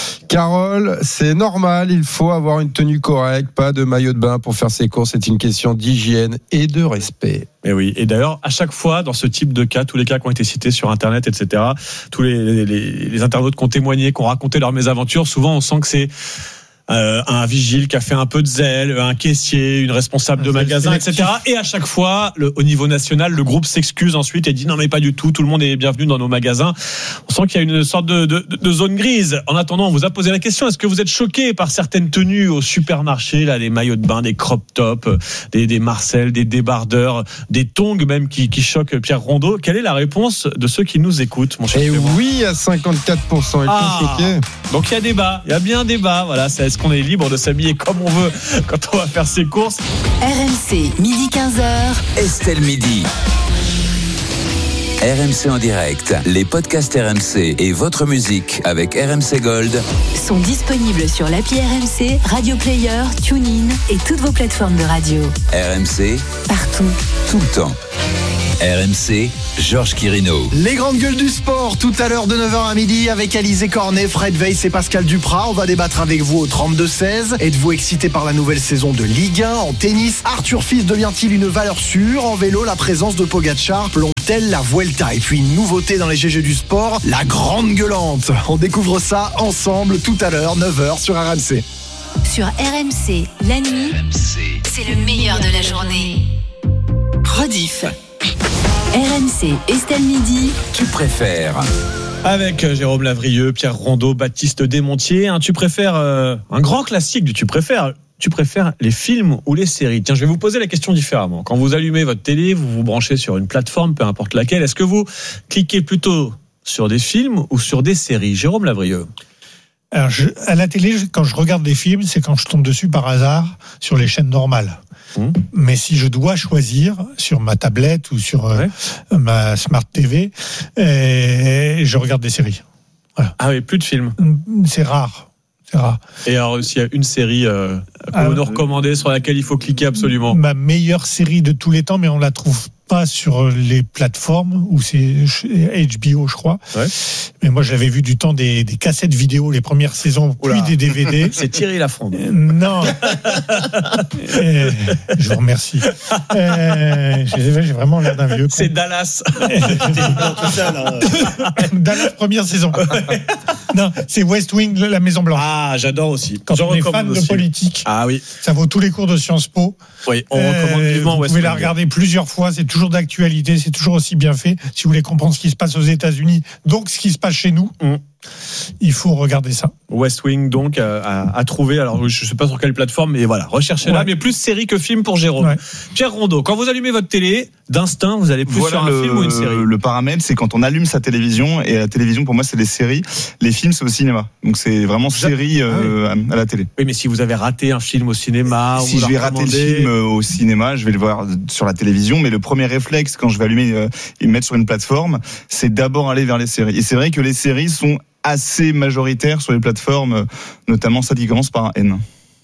Carole, c'est normal, il faut avoir une tenue correcte, pas de maillot de bain pour faire ses courses. C'est une question d'hygiène et de respect. Et oui. Et d'ailleurs, à chaque fois, dans ce type de cas, tous les cas qui ont été cités sur Internet, et cetera, tous les, les, les internautes qui ont témoigné, qui ont raconté leurs mésaventures, souvent on sent que c'est Euh, un vigile qui a fait un peu de zèle, un caissier, une responsable de Un zèle magasin, et sélectif. cetera. Et à chaque fois, le, au niveau national, le groupe s'excuse ensuite et dit non mais pas du tout, tout le monde est bienvenu dans nos magasins. On sent qu'il y a une sorte de, de, de zone grise. En attendant, on vous a posé la question, est-ce que vous êtes choqué par certaines tenues au supermarché, là, des maillots de bain, des crop tops, des, des Marcel, des débardeurs, des tongs même qui, qui choquent Pierre Rondeau? Quelle est la réponse de ceux qui nous écoutent, mon cher Et Clément? oui, à cinquante-quatre pour cent, ils Ah. sont choqués. Donc il y a débat, il y a bien débat. Voilà, c'est est-ce qu'on est libre de s'habiller comme on veut quand on va faire ses courses? R M C, midi quinze heures. Estelle Midi. R M C en direct, les podcasts R M C et votre musique avec R M C Gold sont disponibles sur l'appli R M C, Radio Player, TuneIn et toutes vos plateformes de radio. R M C, partout, tout le temps. R M C, Georges Quirino. Les grandes gueules du sport, tout à l'heure de neuf heures à midi avec Alizé Cornet, Fred Weiss et Pascal Duprat. On va débattre avec vous au trente-deux seize. Êtes-vous excité par la nouvelle saison de Ligue un? En tennis, Arthur Fils devient-il une valeur sûre? En vélo, la présence de Pogacar plombe-t-elle la Vuelta? Et puis une nouveauté dans les G G du sport, la grande gueulante. On découvre ça ensemble tout à l'heure, neuf heures sur R M C. Sur R M C, la nuit, R M C, c'est le meilleur de la journée. Rediff. R M C, Estelle Midi. Tu préfères? Avec Jérôme Lavrieux, Pierre Rondeau, Baptiste Desmontiers. Un tu préfères, euh, un grand classique du tu préfères. Tu préfères les films ou les séries? Tiens, je vais vous poser la question différemment. Quand vous allumez votre télé, vous vous branchez sur une plateforme, peu importe laquelle. Est-ce que vous cliquez plutôt sur des films ou sur des séries? Jérôme Lavrieux. Alors, je, à la télé, quand je regarde des films, c'est quand je tombe dessus par hasard sur les chaînes normales. Mmh. Mais si je dois choisir sur ma tablette ou sur ouais. euh, ma Smart T V, euh, je regarde des séries. Voilà. Ah oui, plus de films. C'est rare. C'est rare. Et alors, s'il y a une série euh, que ah, vous nous recommandez sur laquelle il faut cliquer absolument? Ma meilleure série de tous les temps, mais on la trouve pas sur les plateformes, où c'est H B O, je crois. Ouais. Mais moi, j'avais vu du temps des, des cassettes vidéo, les premières saisons, puis Oula. des D V D. C'est Thierry Lafronde. Euh, non. euh, je vous remercie. Euh, j'ai, j'ai vraiment l'air d'un vieux con. C'est Dallas. Dallas, première saison. Non, c'est West Wing, la Maison Blanche. Ah, j'adore aussi. Quand je on est fan aussi. de politique, ah oui, ça vaut tous les cours de Sciences Po. Oui, on euh, recommande vivement West Wing. Vous pouvez la regarder plusieurs fois, c'est toujours d'actualité, c'est toujours aussi bien fait. Si vous voulez comprendre ce qui se passe aux États-Unis, donc ce qui se passe chez nous, mm. il faut regarder ça. West Wing, donc, à, à trouver. Alors, je ne sais pas sur quelle plateforme, mais voilà, recherchez-la. Ouais. Mais plus série que film pour Jérôme. Ouais. Pierre Rondeau, quand vous allumez votre télé, d'instinct, vous allez plus voilà sur un le, film ou une série? Le paramètre, c'est quand on allume sa télévision, et la télévision, pour moi, c'est des séries. Les films, c'est au cinéma. Donc, c'est vraiment série euh, ah oui. à, à la télé. Oui, mais si vous avez raté un film au cinéma, si je vais rater le film au cinéma, je vais le voir sur la télévision. Mais le premier réflexe, quand je vais allumer euh, et me mettre sur une plateforme, c'est d'abord aller vers les séries. Et c'est vrai que les séries sont assez majoritaire sur les plateformes, notamment ça qui commence par un N.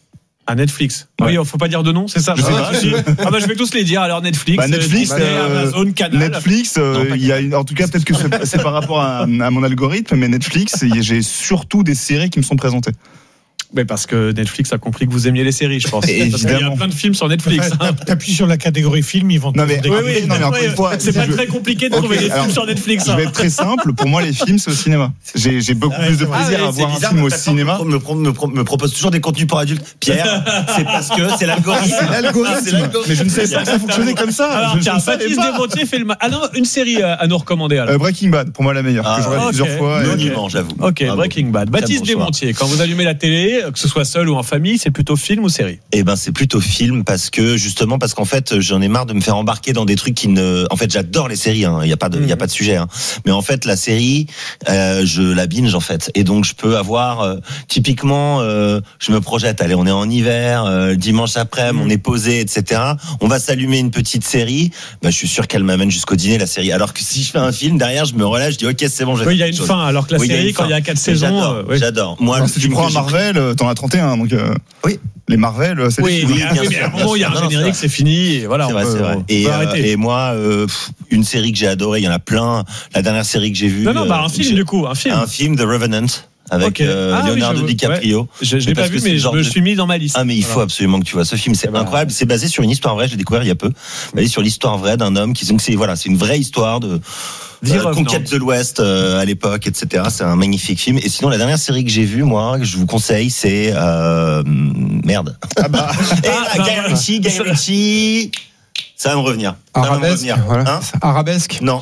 À Netflix. Ouais. Oui, il ne faut pas dire de nom, c'est ça? Je, ah, sais pas. Ah bah, je vais tous les dire. Alors Netflix, bah, Netflix Disney, euh, Amazon, Canal. Netflix, euh, non, il y a une, en tout cas peut-être que c'est, c'est par rapport à, à mon algorithme, mais Netflix, j'ai surtout des séries qui me sont présentées. Mais parce que Netflix a compris que vous aimiez les séries, je pense. Parce qu'il y a plein de films sur Netflix. Enfin, t'appuies sur la catégorie film, ils vont te non, mais, oui, oui, non, mais encore une fois, c'est pas je... très compliqué de okay, trouver des alors, films sur Netflix. Je vais être très simple. Pour moi, les films, c'est au cinéma. J'ai, j'ai beaucoup ah, plus de plaisir ah, à voir un film au cinéma. Me, me, me, me propose toujours des contenus pour adultes. Pierre, c'est parce que c'est l'algorithme. C'est l'algorithme. C'est l'algorithme. Mais je ne savais pas que ça fonctionnait comme ça. Alors, tiens, Baptiste Desmontiers fait le. Ah non, une série à nous recommander alors. Breaking Bad, pour moi la meilleure. Que je regarde plusieurs fois. Monument, j'avoue. Ok, Breaking Bad. Baptiste Desmontiers, quand vous allumez la télé, que ce soit seul ou en famille, c'est plutôt film ou série? Eh ben, c'est plutôt film parce que justement parce qu'en fait, j'en ai marre de me faire embarquer dans des trucs qui ne. En fait, j'adore les séries. Hein. Il y a pas de, il mmh. y a pas de sujet. Hein. Mais en fait, la série, euh, je la binge en fait, et donc je peux avoir euh, typiquement, euh, je me projette. Allez, on est en hiver, euh, dimanche après, mmh. on est posé, et cetera. On va s'allumer une petite série. Ben, je suis sûr qu'elle m'amène jusqu'au dîner la série. Alors que si je fais un film derrière, je me relâche, je dis ok, c'est bon. Oui, il y a une chose. fin. Alors que la oui, série, quand il y a quatre saisons, j'adore. Euh, oui. j'adore. Moi, alors, si tu prends un Marvel, t'en as trente et un, donc. Euh... Oui. Les Marvel, c'est oui, oui, bien oui, sûr, à un moment, il y a un générique, c'est fini, et voilà. C'est vrai, peut, c'est vrai. Et, euh, et moi, euh, une série que j'ai adorée, il y en a plein. La dernière série que j'ai vue. Non, non, bah, un film, du coup, un film. Un film, The Revenant. Avec okay. euh, ah, Leonardo oui, DiCaprio. Ouais. Je ne l'ai pas vu, mais je me de... suis mis dans ma liste. Ah, mais il faut voilà. absolument que tu vois ce film. C'est bah, incroyable. C'est basé sur une histoire vraie. Je l'ai découvert il y a peu. Basé sur l'histoire vraie d'un homme qui, donc c'est voilà, c'est une vraie histoire de euh, conquête de l'Ouest euh, à l'époque, et cetera. C'est un magnifique film. Et sinon, la dernière série que j'ai vue, moi, que je vous conseille, c'est euh, merde. Ah bah. Et ah, là, Guy Ritchie, Guy Ritchie. Ça va me revenir. Ça Arabesque, va me revenir. Voilà. Hein Arabesque. Non.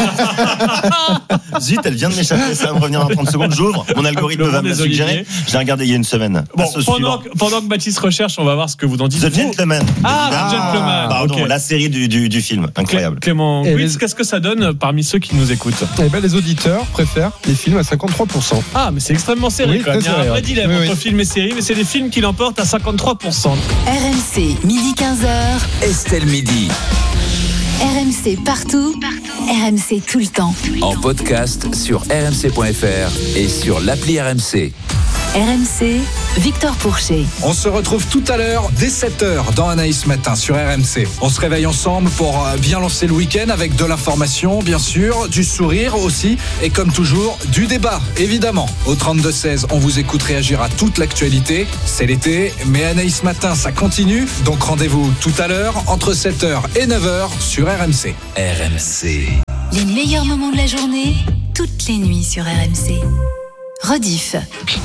Zut, elle vient de m'échapper. Ça va me revenir dans trente secondes. J'ouvre. Mon algorithme va me la suggérer. J'ai regardé il y a une semaine. Bon, pendant que, pendant que Baptiste recherche, on va voir ce que vous en dites. The Gentleman. Ah, The Gentleman. Pardon, okay. La série du, du, du film. Incroyable. Clément Guitz, qu'est-ce que ça donne parmi ceux qui nous écoutent? Eh ben, les auditeurs préfèrent les films à cinquante-trois pour cent. Ah, mais c'est extrêmement serré. Oui, quand même. Il y a un vrai dilemme oui, entre oui. film et série, mais c'est les films qui l'emportent à cinquante-trois pour cent. R M C, midi quinze heures. Estelle Midi. R M C partout, partout. R M C tout le temps. En podcast sur r m c point f r et sur l'appli R M C. R M C, Victor Pourchet. On se retrouve tout à l'heure dès sept heures dans Anaïs Matin sur R M C. On se réveille ensemble pour bien lancer le week-end avec de l'information, bien sûr, du sourire aussi et comme toujours, du débat, évidemment. Au trente-deux seize, on vous écoute réagir à toute l'actualité. C'est l'été, mais Anaïs Matin, ça continue. Donc rendez-vous tout à l'heure entre sept heures et neuf heures sur R M C. R M C. Les meilleurs moments de la journée, toutes les nuits sur R M C. Rediff.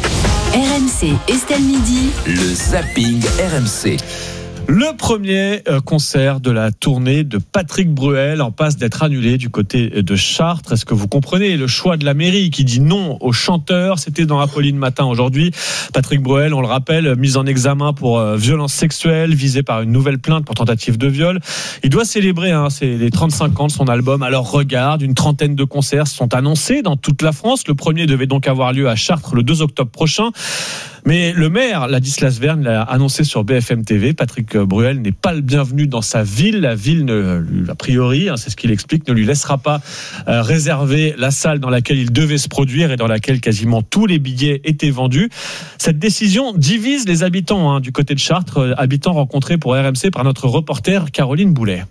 R M C, Estelle Midi. Le zapping R M C. Le premier concert de la tournée de Patrick Bruel en passe d'être annulé du côté de Chartres. Est-ce que vous comprenez le choix de la mairie qui dit non au chanteur? C'était dans Apolline Matin aujourd'hui. Patrick Bruel, on le rappelle, mis en examen pour violence sexuelle, visé par une nouvelle plainte pour tentative de viol. Il doit célébrer hein, c'est les trente-cinq ans de son album À leur regard. Une trentaine de concerts sont annoncés dans toute la France. Le premier devait donc avoir lieu à Chartres le deux octobre prochain. Mais le maire, Ladislas Verne, l'a annoncé sur B F M T V. Patrick Bruel n'est pas le bienvenu dans sa ville. La ville, ne, a priori, hein, c'est ce qu'il explique, ne lui laissera pas euh, réserver la salle dans laquelle il devait se produire et dans laquelle quasiment tous les billets étaient vendus. Cette décision divise les habitants hein, du côté de Chartres, euh, habitants rencontrés pour R M C par notre reporter Caroline Boulet.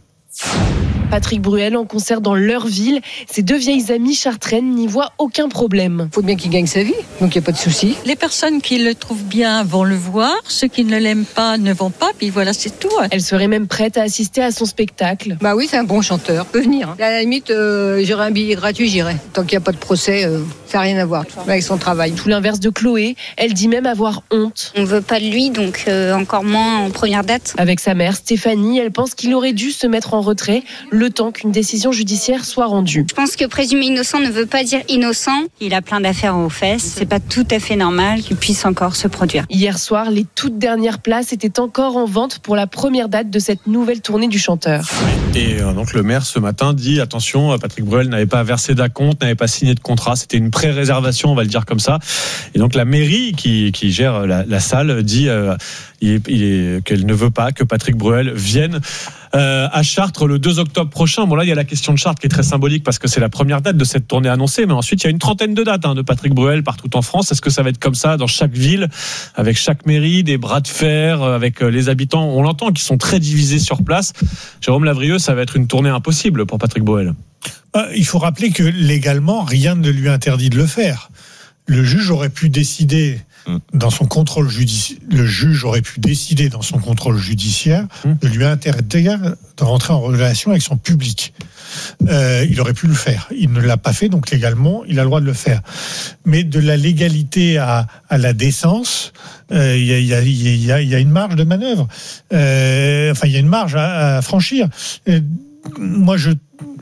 Patrick Bruel en concert dans leur ville. Ses deux vieilles amies chartraines n'y voient aucun problème. Il faut bien qu'il gagne sa vie, donc il n'y a pas de souci. Les personnes qui le trouvent bien vont le voir, ceux qui ne l'aiment pas ne vont pas, puis voilà, c'est tout. Elle serait même prête à assister à son spectacle. Bah oui, c'est un bon chanteur, peut venir. À la limite, euh, j'aurais un billet gratuit, j'irai. Tant qu'il n'y a pas de procès, euh, ça n'a rien à voir avec son travail. Tout l'inverse de Chloé, elle dit même avoir honte. On ne veut pas de lui, donc euh, encore moins en première date. Avec sa mère, Stéphanie, elle pense qu'il aurait dû se mettre en retrait le temps qu'une décision judiciaire soit rendue. Je pense que présumer innocent ne veut pas dire innocent. Il a plein d'affaires aux fesses. C'est pas tout à fait normal qu'il puisse encore se produire. Hier soir, les toutes dernières places étaient encore en vente pour la première date de cette nouvelle tournée du chanteur. Et euh, donc le maire ce matin dit attention, Patrick Bruel n'avait pas versé d'acompte, n'avait pas signé de contrat. C'était une pré-réservation, on va le dire comme ça. Et donc la mairie qui, qui gère la, la salle dit euh, il est, il est, qu'elle ne veut pas que Patrick Bruel vienne Euh, à Chartres le deux octobre prochain. Bon là il y a la question de Chartres qui est très symbolique parce que c'est la première date de cette tournée annoncée, mais ensuite il y a une trentaine de dates hein, de Patrick Bruel partout en France. Est-ce que ça va être comme ça dans chaque ville, avec chaque mairie, des bras de fer avec les habitants, on l'entend, qui sont très divisés sur place? Jérôme Lavrieux, ça va être une tournée impossible pour Patrick Bruel. Euh, il faut rappeler que légalement rien ne lui interdit de le faire. Le juge aurait pu décider dans son contrôle judiciaire, le juge aurait pu décider dans son contrôle judiciaire de lui interdire de rentrer en relation avec son public. Euh, il aurait pu le faire. Il ne l'a pas fait, donc légalement, il a le droit de le faire. Mais de la légalité à, à la décence, il euh, y, a, y, a, y, a, y a une marge de manœuvre. Euh, enfin, il y a une marge à, à franchir. Euh, moi, je,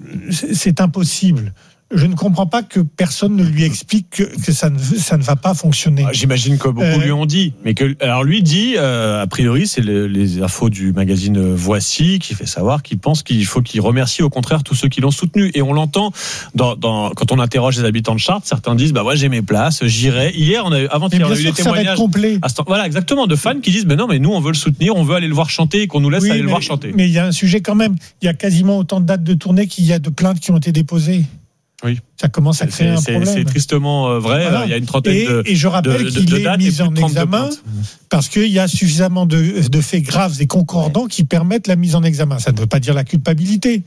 c'est impossible. Je ne comprends pas que personne ne lui explique que, que ça, ne, ça ne va pas fonctionner. Ah, j'imagine que beaucoup euh... lui ont dit. Mais que, alors lui dit, euh, a priori, c'est le, les infos du magazine Voici qui fait savoir qu'il pense qu'il faut qu'il remercie au contraire tous ceux qui l'ont soutenu. Et on l'entend dans, dans, quand on interroge les habitants de Chartres, certains disent bah ouais, j'ai mes places, j'irai. Hier, on a eu, avant-hier, on a eu des témoignages. Voilà, exactement, de fans qui disent mais non, mais nous on veut le soutenir, on veut aller le voir chanter et qu'on nous laisse oui, aller mais, le voir chanter. Mais il y a un sujet quand même. Il y a quasiment autant de dates de tournée qu'il y a de plaintes qui ont été déposées. Oui. Ça commence à créer c'est, un problème. C'est tristement vrai. Voilà. Il y a une trentaine et, de Et je rappelle de, qu'il de, de est mis en examen parce qu'il y a suffisamment de, de faits graves et concordants ouais. qui permettent la mise en examen. Ça ne veut pas dire la culpabilité.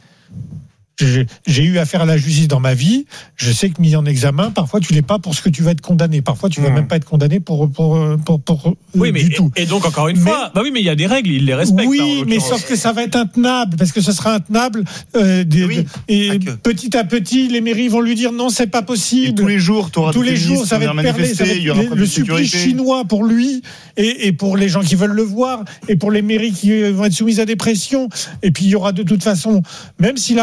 J'ai, j'ai eu affaire à la justice dans ma vie. Je sais que mis en examen, parfois tu l'es pas pour ce que tu vas être condamné. Parfois tu ne vas mmh. même pas être condamné pour pour pour, pour, pour oui, euh, mais, du tout. Et donc encore une mais, fois, bah oui, mais il y a des règles, il les respecte. Oui, mais sauf que ça va être intenable parce que ce sera intenable. Euh, des, oui, et petit à petit, les mairies vont lui dire non, c'est pas possible. Et tous les jours, tu auras tous les jours, ça va être perlé. Ça va être le, le supplice chinois pour lui et, et pour les gens qui veulent le voir et pour les mairies qui vont être soumises à des pressions. Et puis il y aura de toute façon, même s'il a réservé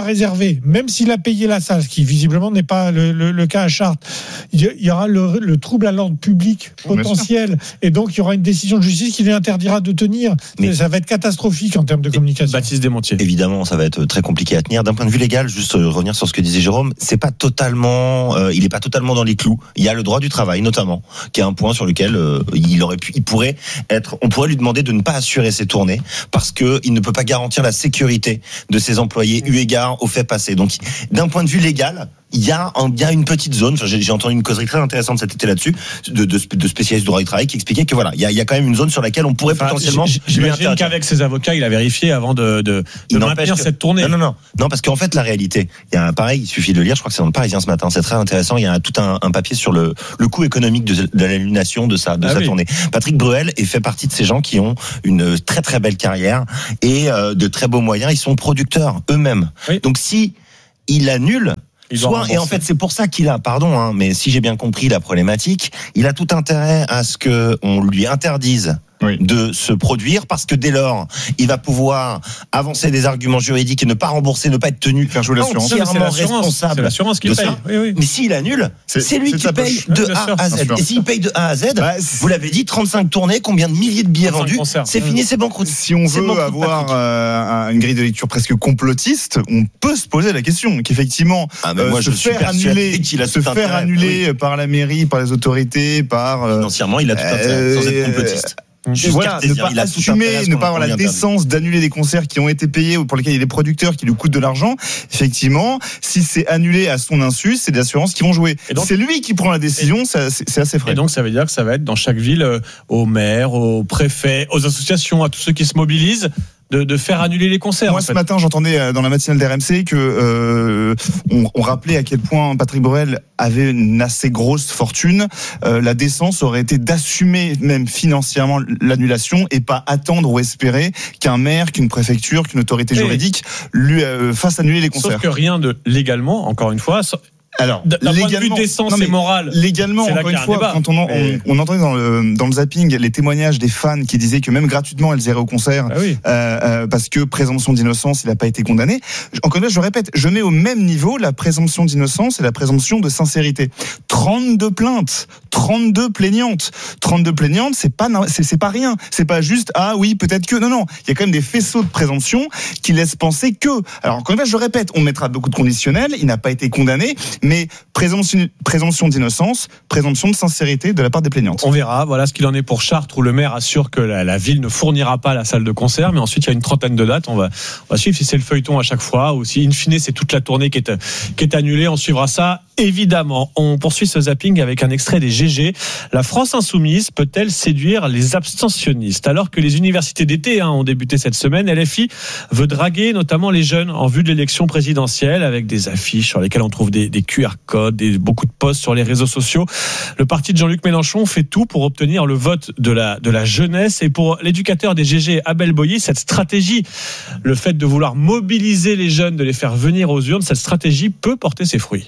intérêt, même s'il a payé la salle, ce qui visiblement n'est pas le, le, le cas à Chartres, il y aura le, le trouble à l'ordre public potentiel, et donc il y aura une décision de justice qui lui interdira de tenir. Mais ça va être catastrophique en termes de communication. Baptiste Desmontiers. Évidemment, ça va être très compliqué à tenir. D'un point de vue légal, juste revenir sur ce que disait Jérôme, c'est pas totalement, euh, il est pas totalement dans les clous. Il y a le droit du travail, notamment, qui est un point sur lequel euh, il aurait pu, il pourrait être, on pourrait lui demander de ne pas assurer ses tournées parce que il ne peut pas garantir la sécurité de ses employés eu égard aux faits passés. Donc, d'un point de vue légal, il y a un, il y a une petite zone. Enfin, j'ai, j'ai entendu une causerie très intéressante cet été là-dessus de, de, de spécialistes du droit du travail qui expliquaient que voilà, il y a, il y a quand même une zone sur laquelle on pourrait enfin, potentiellement. J'imagine qu'avec ses avocats, il a vérifié avant de, de, de maintenir que... cette tournée. Non, non, non, non, parce qu'en fait, la réalité, il y a un pareil. Il suffit de le lire. Je crois que c'est dans le Parisien ce matin. C'est très intéressant. Il y a tout un, un papier sur le, le coût économique de, de l'annulation de sa, de ah sa oui. tournée. Patrick Bruel est fait partie de ces gens qui ont une très très belle carrière et euh, de très beaux moyens. Ils sont producteurs eux-mêmes. Oui. Donc si il annule. Soit, et en fait, c'est pour ça qu'il a, pardon, hein, mais si j'ai bien compris la problématique, il a tout intérêt à ce que on lui interdise oui. de se produire, parce que dès lors, il va pouvoir avancer des arguments juridiques et ne pas rembourser, ne pas être tenu faire jouer l'assurance. entièrement responsable. C'est l'assurance qui de paye. Ça. Oui, oui. Mais s'il annule, c'est, c'est lui c'est qui paye poche. de oui, A à Z. Et s'il paye de A à Z, bah, vous l'avez dit, trente-cinq tournées, combien de milliers de billets vendus, concerts. c'est oui. fini, c'est banqueroute. Si on veut avoir euh, une grille de lecture presque complotiste, on peut se poser la question qu'effectivement, ah, mais moi, euh, je se faire annuler, qu'il a se faire intérêt. annuler oui. par la mairie, par les autorités, par euh, financièrement, il a tout intérêt, sans être complotiste. Voilà, ne pas assumer, ne pas avoir la décence d'annuler des concerts qui ont été payés ou pour lesquels il y a des producteurs qui lui coûtent de l'argent. Effectivement, si c'est annulé à son insu, c'est des assurances qui vont jouer. Donc, c'est lui qui prend la décision, c'est, c'est assez frais. Et donc ça veut dire que ça va être dans chaque ville, euh, aux maires, aux préfets, aux associations, à tous ceux qui se mobilisent. De, de faire annuler les concerts. Moi, en ce fait. matin, j'entendais dans la matinale d'R M C que euh, on, on rappelait à quel point Patrick Bruel avait une assez grosse fortune. Euh, la décence aurait été d'assumer même financièrement l'annulation et pas attendre ou espérer qu'un maire, qu'une préfecture, qu'une autorité et juridique lui euh, fasse annuler les concerts. Sauf que rien de légalement, encore une fois. Alors, d'un point de vue décence et moral, légalement, encore une fois, quand on, en, on, on entendait dans le, dans le zapping les témoignages des fans qui disaient que même gratuitement elles iraient au concert, ah oui. euh, euh, parce que présomption d'innocence, il n'a pas été condamné. Encore une fois, je répète, je mets au même niveau la présomption d'innocence et la présomption de sincérité. trente-deux plaintes, trente-deux plaignantes, trente-deux plaignantes, c'est pas, c'est, c'est pas rien. C'est pas juste ah oui, peut-être que non, non. Il y a quand même des faisceaux de présomption qui laissent penser que. Alors encore une fois, je répète, on mettra beaucoup de conditionnels. Il n'a pas été condamné. Mais présomption, présomption d'innocence, présomption de sincérité de la part des plaignantes. On verra, voilà ce qu'il en est pour Chartres, où le maire assure que la, la ville ne fournira pas la salle de concert, mais ensuite il y a une trentaine de dates, on va, on va suivre si c'est le feuilleton à chaque fois, ou si in fine c'est toute la tournée qui est, qui est annulée, on suivra ça évidemment. On poursuit ce zapping avec un extrait des G G. La France insoumise peut-elle séduire les abstentionnistes? Alors que les universités d'été hein, ont débuté cette semaine, L F I veut draguer notamment les jeunes en vue de l'élection présidentielle, avec des affiches sur lesquelles on trouve des, des Q R codes, des, beaucoup de posts sur les réseaux sociaux. Le parti de Jean-Luc Mélenchon fait tout pour obtenir le vote de la, de la jeunesse. Et pour l'éducateur des G G, Abel Boilly, cette stratégie, le fait de vouloir mobiliser les jeunes, de les faire venir aux urnes, cette stratégie peut porter ses fruits.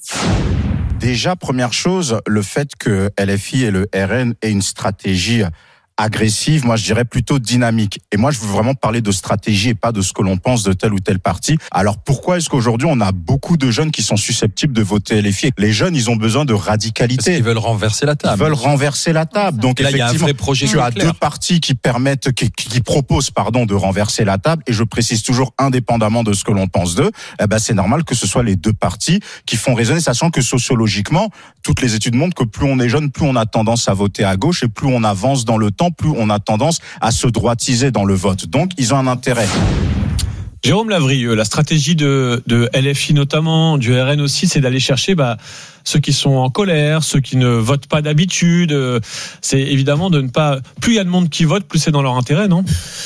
Déjà, première chose, le fait que L F I et le R N aient une stratégie agressive, moi je dirais plutôt dynamique. Et moi je veux vraiment parler de stratégie et pas de ce que l'on pense de tel ou tel parti. Alors pourquoi est-ce qu'aujourd'hui on a beaucoup de jeunes qui sont susceptibles de voter L F I? Les jeunes, ils ont besoin de radicalité. Parce qu'ils veulent renverser la table. Ils veulent renverser la table. Donc là, effectivement, il y a un vrai projet tu as clair. deux partis qui permettent, qui, qui proposent, pardon, de renverser la table. Et je précise toujours, indépendamment de ce que l'on pense d'eux, eh ben c'est normal que ce soit les deux partis qui font résonner, sachant que sociologiquement, toutes les études montrent que plus on est jeune, plus on a tendance à voter à gauche et plus on avance dans le temps, plus on a tendance à se droitiser dans le vote. Donc, ils ont un intérêt. Jérôme Lavrieux, la stratégie de, de L F I notamment, du R N aussi, c'est d'aller chercher bah, ceux qui sont en colère, ceux qui ne votent pas d'habitude. C'est évidemment de ne pas... Plus il y a de monde qui vote, plus c'est dans leur intérêt, non ?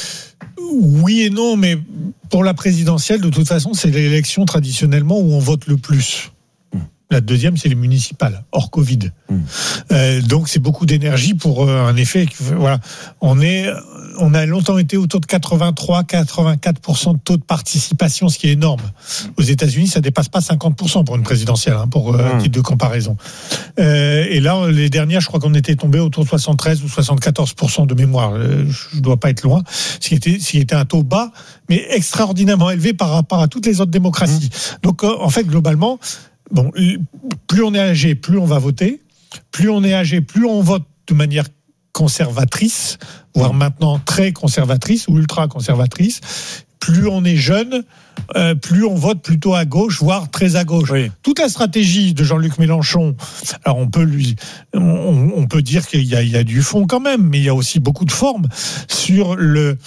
Oui et non, mais pour la présidentielle, de toute façon, c'est l'élection traditionnellement où on vote le plus. La deuxième, c'est les municipales, hors Covid. Mmh. Euh, donc, c'est beaucoup d'énergie pour euh, un effet. Voilà, on est, on a longtemps été autour de quatre-vingt-trois à quatre-vingt-quatre pour cent de taux de participation, ce qui est énorme. Aux États-Unis, ça dépasse pas cinquante pour cent pour une présidentielle, hein, pour euh, mmh. titre de comparaison. Euh, et là, les dernières, je crois qu'on était tombé autour de soixante-treize ou soixante-quatorze pour cent de mémoire. Euh, je dois pas être loin. Ce qui était, ce qui était un taux bas, mais extraordinairement élevé par rapport à toutes les autres démocraties. Mmh. Donc, euh, en fait, globalement. Bon, plus on est âgé, plus on va voter. Plus on est âgé, plus on vote de manière conservatrice, voire maintenant très conservatrice ou ultra conservatrice. Plus on est jeune, euh, plus on vote plutôt à gauche, voire très à gauche. Oui. Toute la stratégie de Jean-Luc Mélenchon, alors on peut lui, on, on peut dire qu'il y a, il y a du fond quand même, mais il y a aussi beaucoup de formes sur le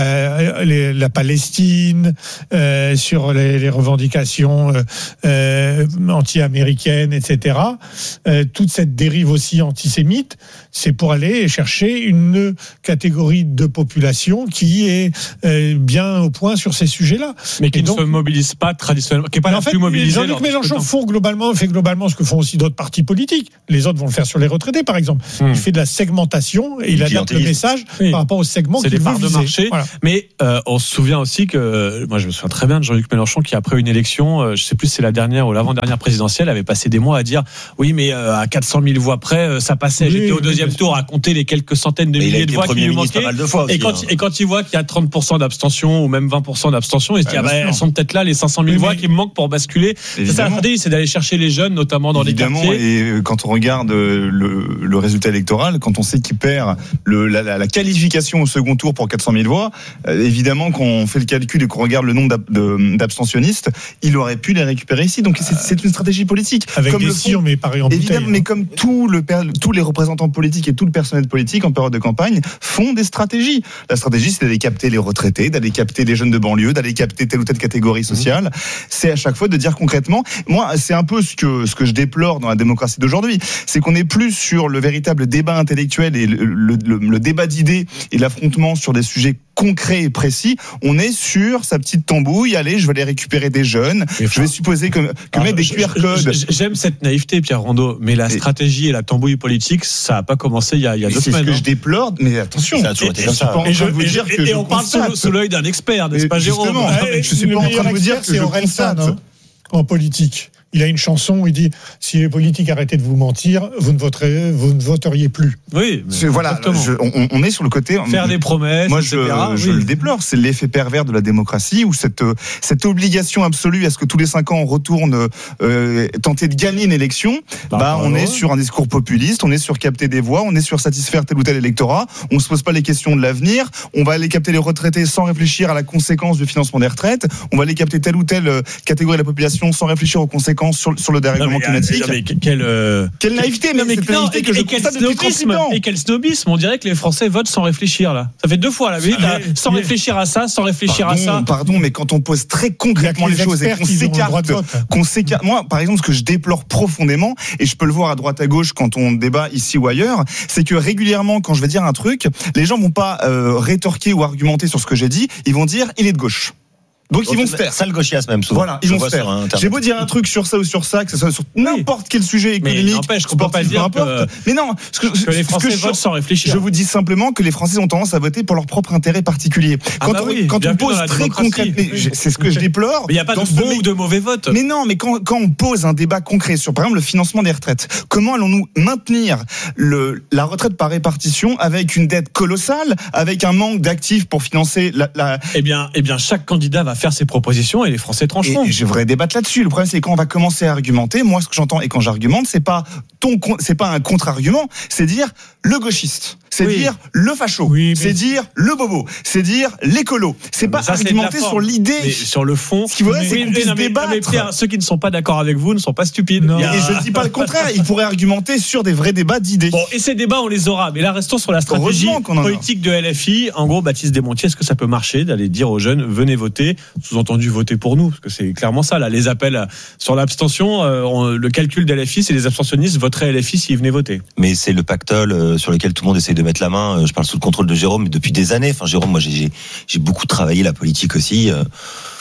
la, les, la Palestine, euh, sur les, les revendications euh, anti-américaines, et cetera. Euh, toute cette dérive aussi antisémite, c'est pour aller chercher une catégorie de population qui est euh, bien au point sur ces sujets-là. Mais qui et ne donc, se mobilise pas traditionnellement, qui n'est pas non plus mobilisé. Jean-Luc Mélenchon font globalement, fait globalement ce que font aussi d'autres partis politiques. Les autres vont le faire sur les retraités, par exemple. Hum. Il fait de la segmentation et il adapte le message oui. par rapport au segment qu'il veut viser. C'est des parts de marché. Voilà. Mais euh, on se souvient aussi que, moi je me souviens très bien de Jean-Luc Mélenchon qui, après une élection, euh, je ne sais plus si c'est la dernière ou l'avant-dernière présidentielle, avait passé des mois à dire oui, mais euh, à quatre cent mille voix près, euh, ça passait. Oui, J'étais au deuxième oui, tour à compter les quelques centaines de mais milliers de voix qui lui manquaient. Et quand, hein. et quand il voit qu'il y a trente pour cent d'abstention ou même vingt pour cent d'abstention, il se dit ah bah, elles sont peut-être là les cinq cent mille voix qui me manquent pour basculer. C'est ça la stratégie, c'est d'aller chercher les jeunes, notamment dans évidemment, les quartiers. Et quand on regarde le, le résultat électoral, quand on sait qu'il perd le, la, la, la qualification au second tour pour quatre cent mille voix, euh, évidemment quand on fait le calcul et qu'on regarde le nombre d'ab, de, d'abstentionnistes, il aurait pu les récupérer ici. Donc c'est, c'est une stratégie politique. Avec comme des sires, mais pareil en bouteille. Évidemment, mais comme tout le, tous les représentants politiques et tout le personnel politique en période de campagne font des stratégies. La stratégie, c'est d'aller capter les retraités, d'aller capter les jeunes de banlieue, d'aller capter telle ou telle catégorie sociale. Mmh. C'est à chaque fois de dire concrètement, moi, c'est un peu ce que, ce que je déplore dans la démocratie d'aujourd'hui, c'est qu'on n'est plus sur le véritable débat intellectuel et le, le, le, le débat d'idées et l'affrontement sur des sujets concrets et précis. On est sur sa petite tambouille, allez, je vais aller récupérer des jeunes, enfin, je vais supposer que, que alors, mettre des Q R codes. J'aime cette naïveté, Pierre Rondeau, mais la et, stratégie et la tambouille politique, ça n'a pas commencé il y a, il y a deux c'est semaines. C'est ce que hein. je déplore, mais attention, ça a toujours été comme ça. Et, je, et, je, et, et on parle sous, sous l'œil d'un expert, n'est-ce pas, Jérôme? Je suis pas en train de vous dire que je constate en politique. Il a une chanson où il dit si les politiques arrêtaient de vous mentir, vous ne voterez, vous ne voteriez plus. Oui, c'est, voilà, je, on, on est sur le côté faire des promesses. Moi, je, je oui. le déplore. C'est l'effet pervers de la démocratie où cette cette obligation absolue à ce que tous les cinq ans on retourne euh, tenter de gagner une élection. Bah, bah on ouais. est sur un discours populiste, on est sur capter des voix, on est sur satisfaire tel ou tel électorat. On se pose pas les questions de l'avenir. On va aller capter les retraités sans réfléchir à la conséquence du financement des retraites. On va aller capter telle ou telle catégorie de la population sans réfléchir aux conséquences Sur, sur le dérèglement non, mais, climatique. Non, mais quelle, euh... quelle naïveté, mais, mais, non, naïveté et, que je et quel constate depuis trente-huit ans. Et quel snobisme. On dirait que les Français votent sans réfléchir, là. Ça fait deux fois, là. Oui, ah, mais, sans mais, réfléchir à ça, sans réfléchir pardon, à ça. Pardon, mais quand on pose très concrètement les, les choses et qu'on s'écarte, qu'on s'écarte, moi, par exemple, ce que je déplore profondément, et je peux le voir à droite à gauche quand on débat ici ou ailleurs, c'est que régulièrement, quand je vais dire un truc, les gens vont pas euh, rétorquer ou argumenter sur ce que j'ai dit, ils vont dire, il est de gauche. Donc ils vont se taire. Ça le gauchiasme même souvent. Voilà, ils vont se taire. J'ai beau dire un truc sur ça ou sur ça, que ce soit sur oui. n'importe quel sujet économique, mais n'empêche qu'on peut pas dire que... Mais non, ce que, que les Français que je, votent sans réfléchir. Je vous dis simplement que les Français ont tendance à voter pour leur propre intérêt particulier. Ah quand bah on, oui, quand on pose très concrètement, oui. c'est ce que je déplore. Mais il n'y a pas de bons ou de mauvais votes. Mais non, mais quand, quand on pose un débat concret sur par exemple le financement des retraites, comment allons-nous maintenir le, la retraite par répartition avec une dette colossale, avec un manque d'actifs pour financer la, la... Eh bien, eh bien, chaque candidat va faire ses propositions et les Français trancheront. Et je voudrais débattre là-dessus. Le problème, c'est quand on va commencer à argumenter. Moi, ce que j'entends et quand j'argumente, c'est pas ton, c'est pas un contre-argument. C'est dire le gauchiste. C'est oui. dire le facho. Oui, c'est dire le bobo. C'est dire l'écolo. C'est mais pas ça, argumenter c'est sur l'idée. Mais sur le fond. Ce qu'il faudrait, c'est qu'on puisse non, mais, débattre. Non, mais Pierre, ceux qui ne sont pas d'accord avec vous ne sont pas stupides. Non. Et, a... et je ne dis pas le contraire. Ils pourraient argumenter sur des vrais débats d'idées. Bon, et ces débats, on les aura. Mais là, restons sur la stratégie politique de L F I. En gros, Baptiste Desmontiers, est-ce que ça peut marcher d'aller dire aux jeunes, venez voter, sous-entendu voter pour nous, parce que c'est clairement ça. Là, les appels sur l'abstention, euh, on, le calcul d'L F I, c'est les abstentionnistes voteraient L F I s'ils venaient voter. Mais c'est le pactole euh, sur lequel tout le monde essaye de mettre la main. Je parle sous le contrôle de Jérôme, mais depuis des années. Enfin, Jérôme, moi, j'ai, j'ai beaucoup travaillé la politique aussi. Euh,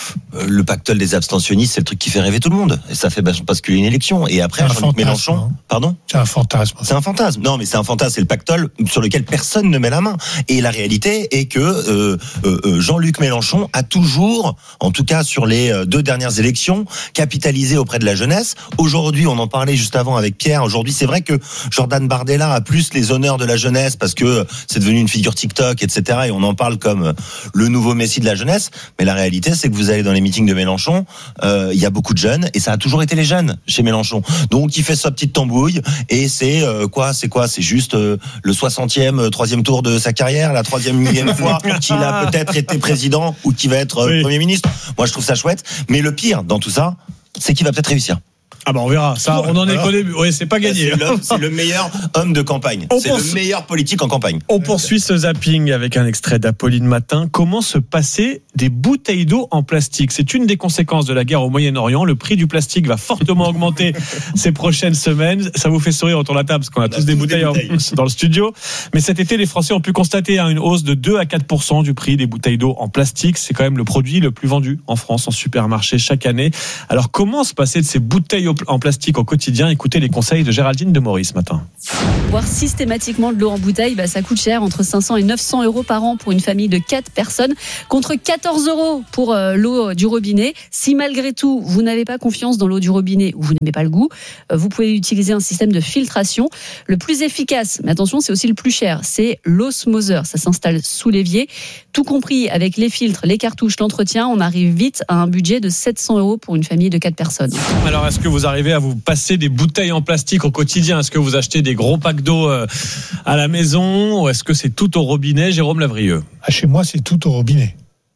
le pactole des abstentionnistes, c'est le truc qui fait rêver tout le monde. Et ça fait basculer une élection. Et après, Jean-Luc Mélenchon. Hein. Pardon ? C'est un fantasme. C'est un fantasme. Non, mais c'est un fantasme. C'est le pactole sur lequel personne ne met la main. Et la réalité est que euh, euh, Jean-Luc Mélenchon a toujours, en tout cas sur les deux dernières élections, capitalisé auprès de la jeunesse. Aujourd'hui, on en parlait juste avant avec Pierre. Aujourd'hui, c'est vrai que Jordan Bardella a plus les honneurs de la jeunesse parce que c'est devenu une figure TikTok, et cetera. Et on en parle comme le nouveau messie de la jeunesse. Mais la réalité, c'est que vous allez dans les meetings de Mélenchon, il euh, y a beaucoup de jeunes et ça a toujours été les jeunes chez Mélenchon. Donc il fait sa petite tambouille et c'est euh, quoi C'est quoi C'est juste euh, le soixantième, troisième tour de sa carrière, la troisième millième fois qu'il a peut-être été président ou qu'il va être euh, oui. Premier ministre. Moi, je trouve ça chouette. Mais le pire dans tout ça, c'est qu'il va peut-être réussir. Ah bah on verra, ça on en est qu'au début. Oui, c'est pas gagné. C'est, c'est le meilleur homme de campagne. On c'est pense... le meilleur politique en campagne. On poursuit ce zapping avec un extrait d'Apolline Matin. Comment se passer des bouteilles d'eau en plastique ? C'est une des conséquences de la guerre au Moyen-Orient. Le prix du plastique va fortement augmenter ces prochaines semaines. Ça vous fait sourire autour de la table parce qu'on a, on a tous, tous des bouteilles, des bouteilles. En... dans le studio. Mais cet été, les Français ont pu constater hein, une hausse de deux à quatre pour cent du prix des bouteilles d'eau en plastique. C'est quand même le produit le plus vendu en France en supermarché chaque année. Alors comment se passer de ces bouteilles en plastique au quotidien ? Écoutez les conseils de Géraldine de Maurice ce matin. Boire systématiquement de l'eau en bouteille, bah, ça coûte cher, entre cinq cents et neuf cents euros par an pour une famille de quatre personnes, contre quatorze euros pour euh, l'eau du robinet. Si malgré tout, vous n'avez pas confiance dans l'eau du robinet ou vous n'aimez pas le goût, euh, vous pouvez utiliser un système de filtration. Le plus efficace, mais attention, c'est aussi le plus cher, c'est l'osmoseur. Ça s'installe sous l'évier. Tout compris avec les filtres, les cartouches, l'entretien, on arrive vite à un budget de sept cents euros pour une famille de quatre personnes. Alors, est-ce que vous arrivez à vous passer des bouteilles en plastique au quotidien ? Est-ce que vous achetez des gros packs d'eau à la maison ou est-ce que c'est tout au robinet ? Jérôme Lavrieux. Ah, chez moi, c'est tout au robinet.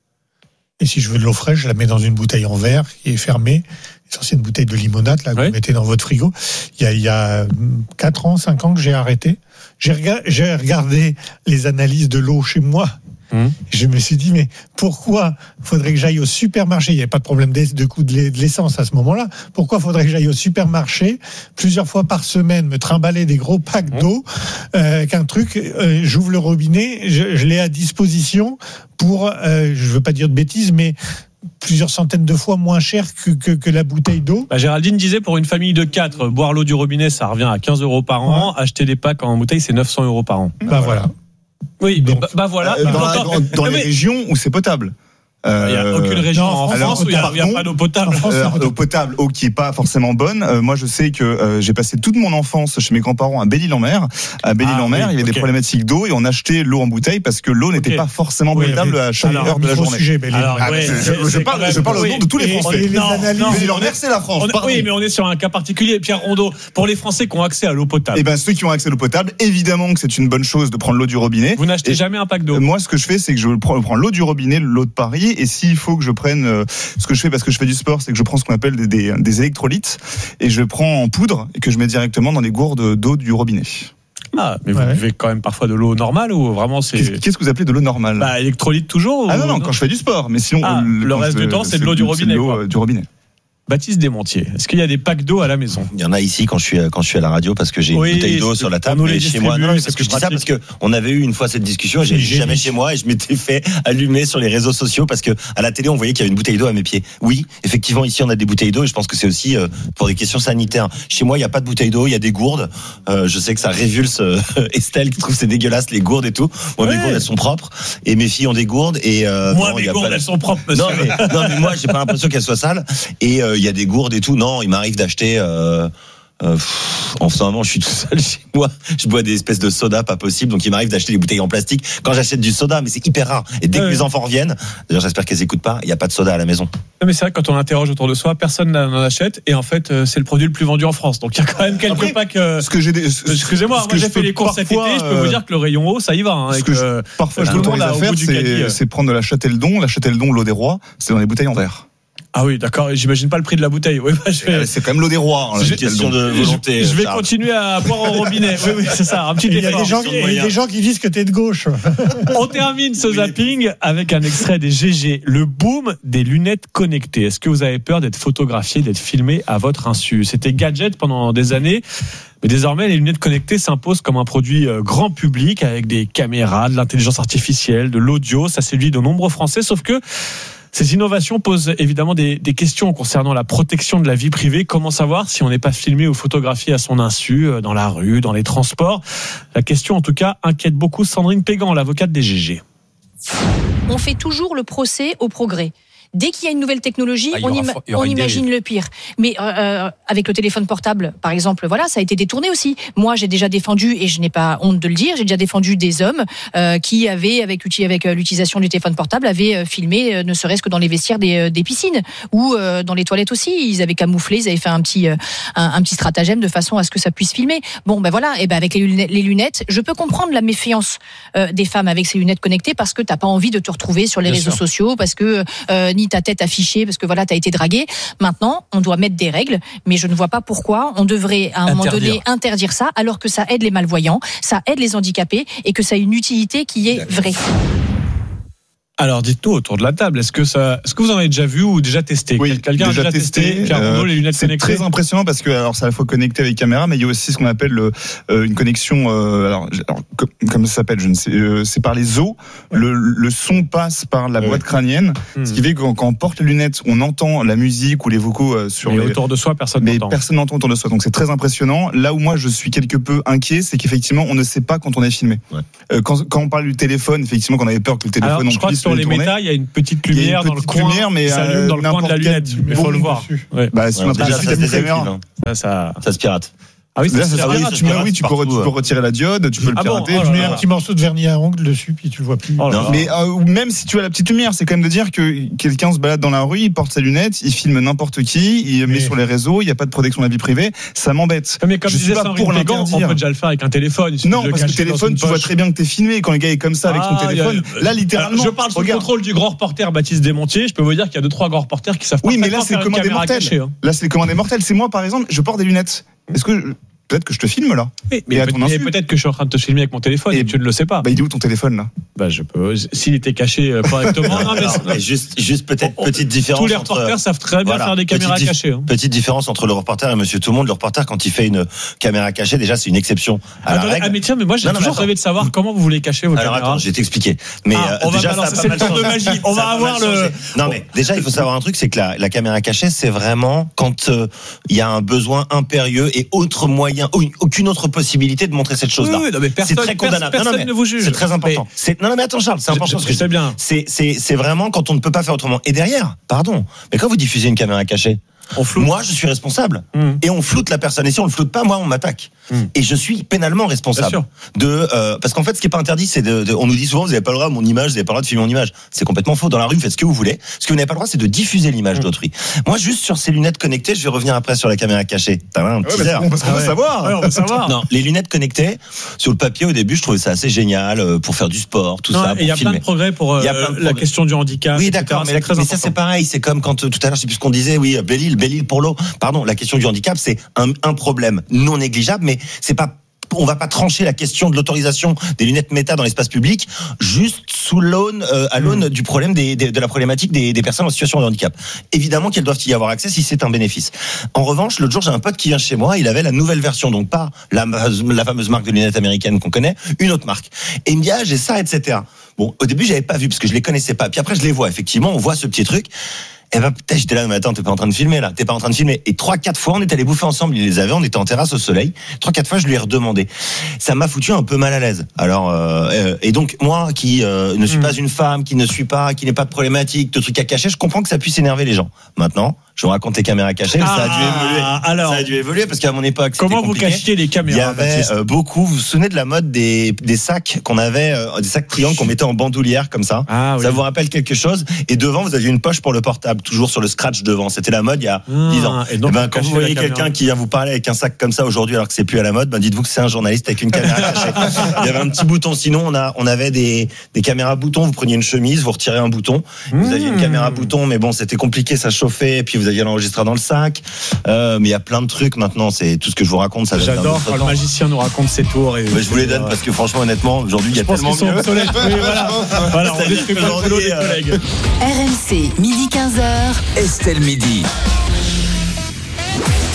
Et si je veux de l'eau fraîche, je la mets dans une bouteille en verre qui est fermée. C'est ancienne bouteille de limonade là, que oui. Vous mettez dans votre frigo. Il y a, il y a quatre ans, cinq ans que j'ai arrêté. J'ai, rega- j'ai regardé les analyses de l'eau chez moi. Hum. Je me suis dit, mais pourquoi faudrait que j'aille au supermarché ? Il n'y avait pas de problème de coût de l'essence à ce moment-là. Pourquoi faudrait que j'aille au supermarché plusieurs fois par semaine, me trimballer des gros packs hum. d'eau, euh, qu'un truc, euh, j'ouvre le robinet, je, je l'ai à disposition pour, euh, je veux pas dire de bêtises, mais plusieurs centaines de fois moins cher que, que, que la bouteille d'eau. Bah Géraldine disait, pour une famille de quatre, boire l'eau du robinet, ça revient à quinze euros par an. Ouais. Acheter des packs en bouteille, c'est neuf cents euros par an. Bah voilà. Oui, donc, bah, bah voilà. Euh, dans, la, dans, dans les régions où c'est potable. Euh, il n'y a aucune région non, en France alors, où il n'y a, a pas d'eau potable. France, euh, eau potable, eau qui est pas forcément bonne. Euh, moi, je sais que euh, j'ai passé toute mon enfance chez mes grands-parents à Belle-Île-en-Mer. À Belle-Île-en-Mer, ah, oui, il y avait okay. des problématiques d'eau et on achetait l'eau en bouteille parce que l'eau n'était okay. pas forcément oui, potable à chaque alors, heure de la journée. Sujet, alors, ah, ouais, je, je, je parle, même, je parle oui, au nom de tous les Français. Les non, non, Belle-Île-en-Mer, c'est la France. On, oui, mais on est sur un cas particulier. Pierre Rondeau, pour les Français qui ont accès à l'eau potable. Eh ben, ceux qui ont accès à l'eau potable, évidemment que c'est une bonne chose de prendre l'eau du robinet. Vous n'achetez jamais un pack d'eau. Moi, ce que je fais, c'est que je prends l'eau du robinet, l'eau de Paris, et s'il faut que je prenne euh, ce que je fais parce que je fais du sport, c'est que je prends ce qu'on appelle des, des, des électrolytes et je prends en poudre et que je mets directement dans les gourdes d'eau du robinet. Ah, mais vous ouais. buvez quand même parfois de l'eau normale ou vraiment c'est... Qu'est-ce, qu'est-ce que vous appelez de l'eau normale ? Bah, électrolyte toujours ou... Ah non, non, quand je fais du sport, mais sinon... Ah, le, le reste du temps, c'est de l'eau du robinet. C'est de l'eau quoi. Du robinet. Baptiste Desmontiers, est-ce qu'il y a des packs d'eau à la maison ? Il y en a ici quand je suis quand je suis à la radio parce que j'ai oui, une bouteille d'eau sur la table mais chez moi. Non, non parce que je dis ça parce que on avait eu une fois cette discussion et j'ai dit jamais chez moi et je m'étais fait allumer sur les réseaux sociaux parce que à la télé on voyait qu'il y avait une bouteille d'eau à mes pieds. Oui, effectivement ici on a des bouteilles d'eau et je pense que c'est aussi euh, pour des questions sanitaires. Chez moi il y a pas de bouteille d'eau, il y a des gourdes. Euh, je sais que ça révulse euh, Estelle qui trouve que c'est dégueulasse les gourdes et tout. Moi ouais. mes gourdes elles sont propres et mes filles ont des gourdes et euh, moi non, mes gourdes elles sont propres. Monsieur. Non mais non mais moi j'ai pas l'impression qu'elles soient sales et il euh, y a des gourdes et tout. Non, il m'arrive d'acheter. Euh, euh, pff, en ce moment, je suis tout seul chez moi. Je bois des espèces de soda, pas possible. Donc, il m'arrive d'acheter des bouteilles en plastique quand j'achète du soda, mais c'est hyper rare. Et dès ouais. que les enfants reviennent, d'ailleurs, j'espère qu'elles écoutent pas. Il y a pas de soda à la maison. Non, mais c'est vrai que quand on interroge autour de soi, personne n'en achète. Et en fait, c'est le produit le plus vendu en France. Donc, il y a quand même quelques Après, packs. Euh... Ce que j'ai des... Excusez-moi, moi j'ai fait les courses cet été. Je peux vous dire que le rayon eau, ça y va. Hein, ce que, que je... parfois, je tout le monde à faire, c'est, c'est prendre de la Châteldon. La Châteldon, l'eau des rois, c'est dans des bouteilles en verre. Ah oui, d'accord. J'imagine pas le prix de la bouteille. Oui, bah, je vais... C'est quand même l'eau des rois. Hein, c'est une question de volonté. Je, je vais continuer à boire au robinet. Oui, oui, c'est ça. Un petit il y a des gens, qui, il y a des gens qui disent que t'es de gauche. On termine ce zapping avec un extrait des G G. Le boom des lunettes connectées. Est-ce que vous avez peur d'être photographié, d'être filmé à votre insu ? C'était gadget pendant des années. Mais désormais, les lunettes connectées s'imposent comme un produit grand public avec des caméras, de l'intelligence artificielle, de l'audio. Ça séduit de nombreux Français. Sauf que Ces innovations posent évidemment des, des questions concernant la protection de la vie privée. Comment savoir si on n'est pas filmé ou photographié à son insu, dans la rue, dans les transports? La question, en tout cas, inquiète beaucoup Sandrine Pégan, l'avocate des G G. On fait toujours le procès au progrès. Dès qu'il y a une nouvelle technologie, ah, on, ima- on imagine le pire. Mais euh, avec le téléphone portable, par exemple, voilà, ça a été détourné aussi. Moi, j'ai déjà défendu, et je n'ai pas honte de le dire, j'ai déjà défendu des hommes euh, qui avaient, avec, avec l'utilisation du téléphone portable, avaient euh, filmé, euh, ne serait-ce que dans les vestiaires des, euh, des piscines ou euh, dans les toilettes aussi. Ils avaient camouflé, ils avaient fait un petit, euh, un, un petit stratagème de façon à ce que ça puisse filmer. Bon, ben voilà, et ben avec les lunettes, les lunettes, je peux comprendre la méfiance euh, des femmes avec ces lunettes connectées parce que t'as pas envie de te retrouver sur les Bien réseaux sûr. sociaux, parce que euh, ni ta tête affichée parce que voilà, t'as été dragué. Maintenant, on doit mettre des règles, mais je ne vois pas pourquoi on devrait à un interdire. moment donné interdire ça, alors que ça aide les malvoyants, ça aide les handicapés et que ça a une utilité qui est vraie. Alors, dites-nous autour de la table, est-ce que ça, est-ce que vous en avez déjà vu ou déjà testé? Oui, quelqu'un déjà a déjà testé, testé euh, les lunettes c'est connectées. Très impressionnant parce que alors c'est à la fois connecté avec caméra, mais il y a aussi ce qu'on appelle le, euh, une connexion. Euh, alors, alors comme, comme ça s'appelle, je ne sais, euh, c'est par les os. Le, le son passe par la boîte crânienne, mmh. ce qui fait que quand, quand on porte les lunettes, on entend la musique ou les vocaux euh, sur. Mais les, autour de soi, personne mais n'entend. Personne n'entend autour de soi, donc c'est très impressionnant. Là où moi je suis quelque peu inquiet, c'est qu'effectivement on ne sait pas quand on est filmé. Ouais. Euh, quand, quand on parle du téléphone, effectivement, qu'on avait peur que le téléphone. Alors, je crois que sur les méta, il y a une petite lumière une dans petite le coin lumière, mais qui s'allume dans le coin de la lunette. Il faut le voir. Ouais. Bah, si ouais, on a déjà, ça, ça, ça, ça, ça se pirate. Ah oui, là, ça, ça, oui, ça, tu, oui, tu, peux, tu peux retirer la diode, tu peux le ah pirater. Bon, oh tu mets un petit morceau de vernis à ongles dessus, puis tu le vois plus. Oh non, mais euh, même si tu as la petite lumière, c'est quand même de dire que quelqu'un se balade dans la rue, il porte sa lunette, il filme n'importe qui, il mais... met sur les réseaux, il n'y a pas de protection de la vie privée, ça m'embête. Mais comme je disais, pour l'interdire, on peut déjà le faire avec un téléphone. Non, parce que le téléphone, tu vois très bien que t'es filmé quand le gars est comme ça avec son téléphone. Là, littéralement. Je parle sous le contrôle du grand reporter Baptiste Desmontiers. Je peux vous dire qu'il y a deux trois grands reporters qui savent pas. Oui, mais là, c'est le commandé mortel. Là, c'est le commandé mortel. C'est moi, par exemple, je porte des lunettes. Est-ce que peut-être que je te filme là. Oui, mais, mais peut-être que je suis en train de te filmer avec mon téléphone et, et tu ne le sais pas. Bah, il est où ton téléphone là? Bah, je peux. S'il était caché correctement. non, mais Alors, mais juste, juste peut-être on, petite différence. Tous les reporters entre, savent très bien voilà, faire des caméras dif- cachées. Hein. Petite différence entre le reporter et Monsieur Tout le Monde. Le reporter, quand il fait une caméra cachée, déjà c'est une exception à Attends, la règle. Ah mais tiens, mais moi j'ai non, toujours rêvé de savoir comment vous voulez cacher vos Alors, caméras. Alors attends, je vais t'expliquer. Mais ah, euh, on déjà, va balancer, c'est le tour de magie. On va avoir le. Non mais déjà, il faut savoir un truc, c'est que la, la caméra cachée, c'est vraiment quand il euh, y a un besoin impérieux et autre moyen, aucune autre possibilité de montrer cette chose-là. Oui, non, mais personne, c'est très condamnable. Personne non, non, mais ne vous juge. C'est très important. C'est, non, non, mais attends, Charles, c'est important ce que je dis. Bien. C'est, c'est, c'est vraiment quand on ne peut pas faire autrement. Et derrière, pardon, mais quand vous diffusez une caméra cachée, on floute. Moi, je suis responsable. Mmh. Et on floute la personne. Et si on le floute pas, moi, on m'attaque. Mmh. Et je suis pénalement responsable. De, euh, parce qu'en fait, ce qui est pas interdit, c'est de, de on nous dit souvent, vous n'avez pas le droit à mon image, vous n'avez pas le droit de filmer mon image. C'est complètement faux. Dans la rue, vous faites ce que vous voulez. Ce que vous n'avez pas le droit, c'est de diffuser l'image mmh. d'autrui. Moi, juste sur ces lunettes connectées, je vais revenir après sur la caméra cachée. T'as un petit ouais, parce qu'on veut savoir. Ouais, on veut savoir. Non, les lunettes connectées, sur le papier, au début, je trouvais ça assez génial euh, pour faire du sport, tout non, ça. Il y a plein de progrès pour euh, la question du handicap. Oui, d'accord. Mais, la, mais ça, c'est pareil. C'est comme quand tout à l'heure, je sais plus ce qu'on disait. Oui, Belle-Île, Belle-Île pour l'eau. Pardon, la question du handicap, c'est un, un problème non négligeable, mais c'est pas, on va pas trancher la question de l'autorisation des lunettes méta dans l'espace public juste sous l'aune, euh, à l'aune mmh. du problème des, des, de la problématique des, des personnes en situation de handicap. Évidemment qu'elles doivent y avoir accès si c'est un bénéfice. En revanche, l'autre jour, j'ai un pote qui vient chez moi, il avait la nouvelle version, donc pas la, la fameuse marque de lunettes américaines qu'on connaît, une autre marque. Et il me dit, ah, j'ai ça, et cetera. Bon, au début, j'avais pas vu parce que je les connaissais pas. Puis après, je les vois. Effectivement, on voit ce petit truc. Eh ben, peut-être, j'étais là, mais attends, t'es pas en train de filmer, là. T'es pas en train de filmer. Et trois, quatre fois, on est allés bouffer ensemble. Il les avait, on était en terrasse au soleil. Trois, quatre fois, je lui ai redemandé. Ça m'a foutu un peu mal à l'aise. Alors, euh, et donc, moi, qui euh, ne suis mmh. pas une femme, qui ne suis pas, qui n'ai pas de problématique, de trucs à cacher, je comprends que ça puisse énerver les gens. Maintenant, je vous raconte les caméras cachées, ah, ça a dû évoluer. Alors, ça a dû évoluer parce qu'à mon époque, comment vous compliqué. cachiez les caméras? Il y avait euh, beaucoup. Vous vous souvenez de la mode des, des sacs qu'on avait, euh, des sacs triangles qu'on mettait en bandoulière comme ça. Ah, ça oui. vous rappelle quelque chose? Et devant, vous aviez une poche pour le portable, toujours sur le scratch devant. C'était la mode il y a ah, dix ans. Et donc, et ben, quand vous voyez quelqu'un qui vient vous parler avec un sac comme ça aujourd'hui, alors que c'est plus à la mode, ben dites-vous que c'est un journaliste avec une caméra cachée. Il y avait un petit bouton. Sinon, on a, on avait des, des caméras boutons. Vous preniez une chemise, vous retirez un bouton. Vous mmh. aviez une caméra bouton, mais bon, c'était compliqué, ça chauffait. Et puis vous aviez l'enregistreur dans le sac. Euh, mais il y a plein de trucs maintenant. C'est tout ce que je vous raconte. Ça J'adore quand le magicien nous raconte ses tours. Et mais je vous les donne ouais. parce que franchement, honnêtement, aujourd'hui, il y a tellement mieux. Obsolètes. Oui, voilà. Voilà, on détruit le boulot des collègues. R M C, midi quinze heures. Estelle Midi.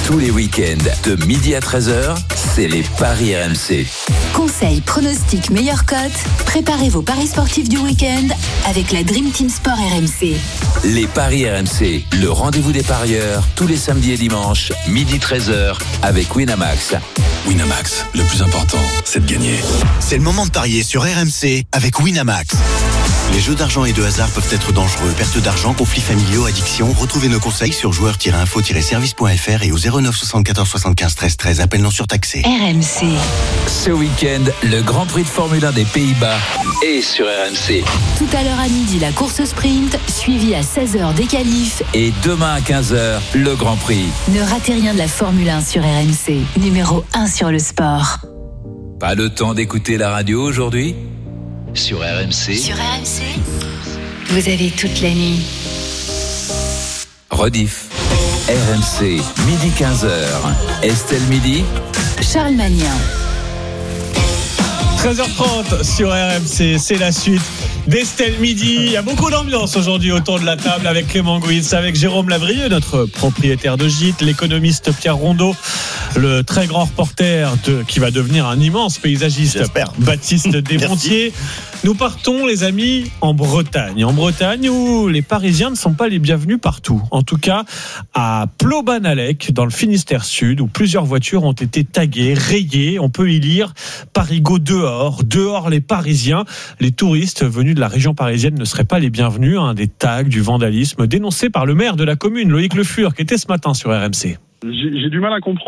Tous les week-ends, de midi à treize heures, c'est les paris R M C. Conseils, pronostics, meilleures cotes. Préparez vos paris sportifs du week-end avec la Dream Team Sport R M C. Les paris R M C, le rendez-vous des parieurs, tous les samedis et dimanches, midi treize heures, avec Winamax. Winamax, le plus important, c'est de gagner. C'est le moment de parier sur R M C avec Winamax. Les jeux d'argent et de hasard peuvent être dangereux. Perte d'argent, conflits familiaux, addiction. Retrouvez nos conseils sur joueurs tiret info tiret service point f r et au zéro neuf soixante-quatorze soixante-quinze treize treize. Appel non surtaxé. R M C. Ce week-end, le Grand Prix de Formule un des Pays-Bas est sur R M C. Tout à l'heure à midi, la course sprint, suivie à seize heures des qualifs. Et demain à quinze heures, le Grand Prix. Ne ratez rien de la Formule un sur R M C. Numéro un sur le sport. Pas le temps d'écouter la radio aujourd'hui ? Sur R M C. Sur R M C, vous avez toute la nuit. Rediff. R M C, midi quinze heures. Estelle Midi. Charles Magnien. treize heures trente sur R M C, c'est la suite d'Estelle Midi. Il y a beaucoup d'ambiance aujourd'hui autour de la table avec Clément Gouitz, avec Jérôme Lavrieux, notre propriétaire de gîte, l'économiste Pierre Rondeau, le très grand reporter de, qui va devenir un immense paysagiste, J'espère. Baptiste Desmontiers. Nous partons, les amis, en Bretagne. En Bretagne où les Parisiens ne sont pas les bienvenus partout. En tout cas, à Plobanalec, dans le Finistère Sud, où plusieurs voitures ont été taguées, rayées. On peut y lire « Parigo dehors »,« Dehors les Parisiens ». Les touristes venus de la région parisienne ne seraient pas les bienvenus. Hein, des tags, du vandalisme dénoncés par le maire de la commune, Loïc Le Fur, qui était ce matin sur R M C. J'ai, j'ai du mal à comprendre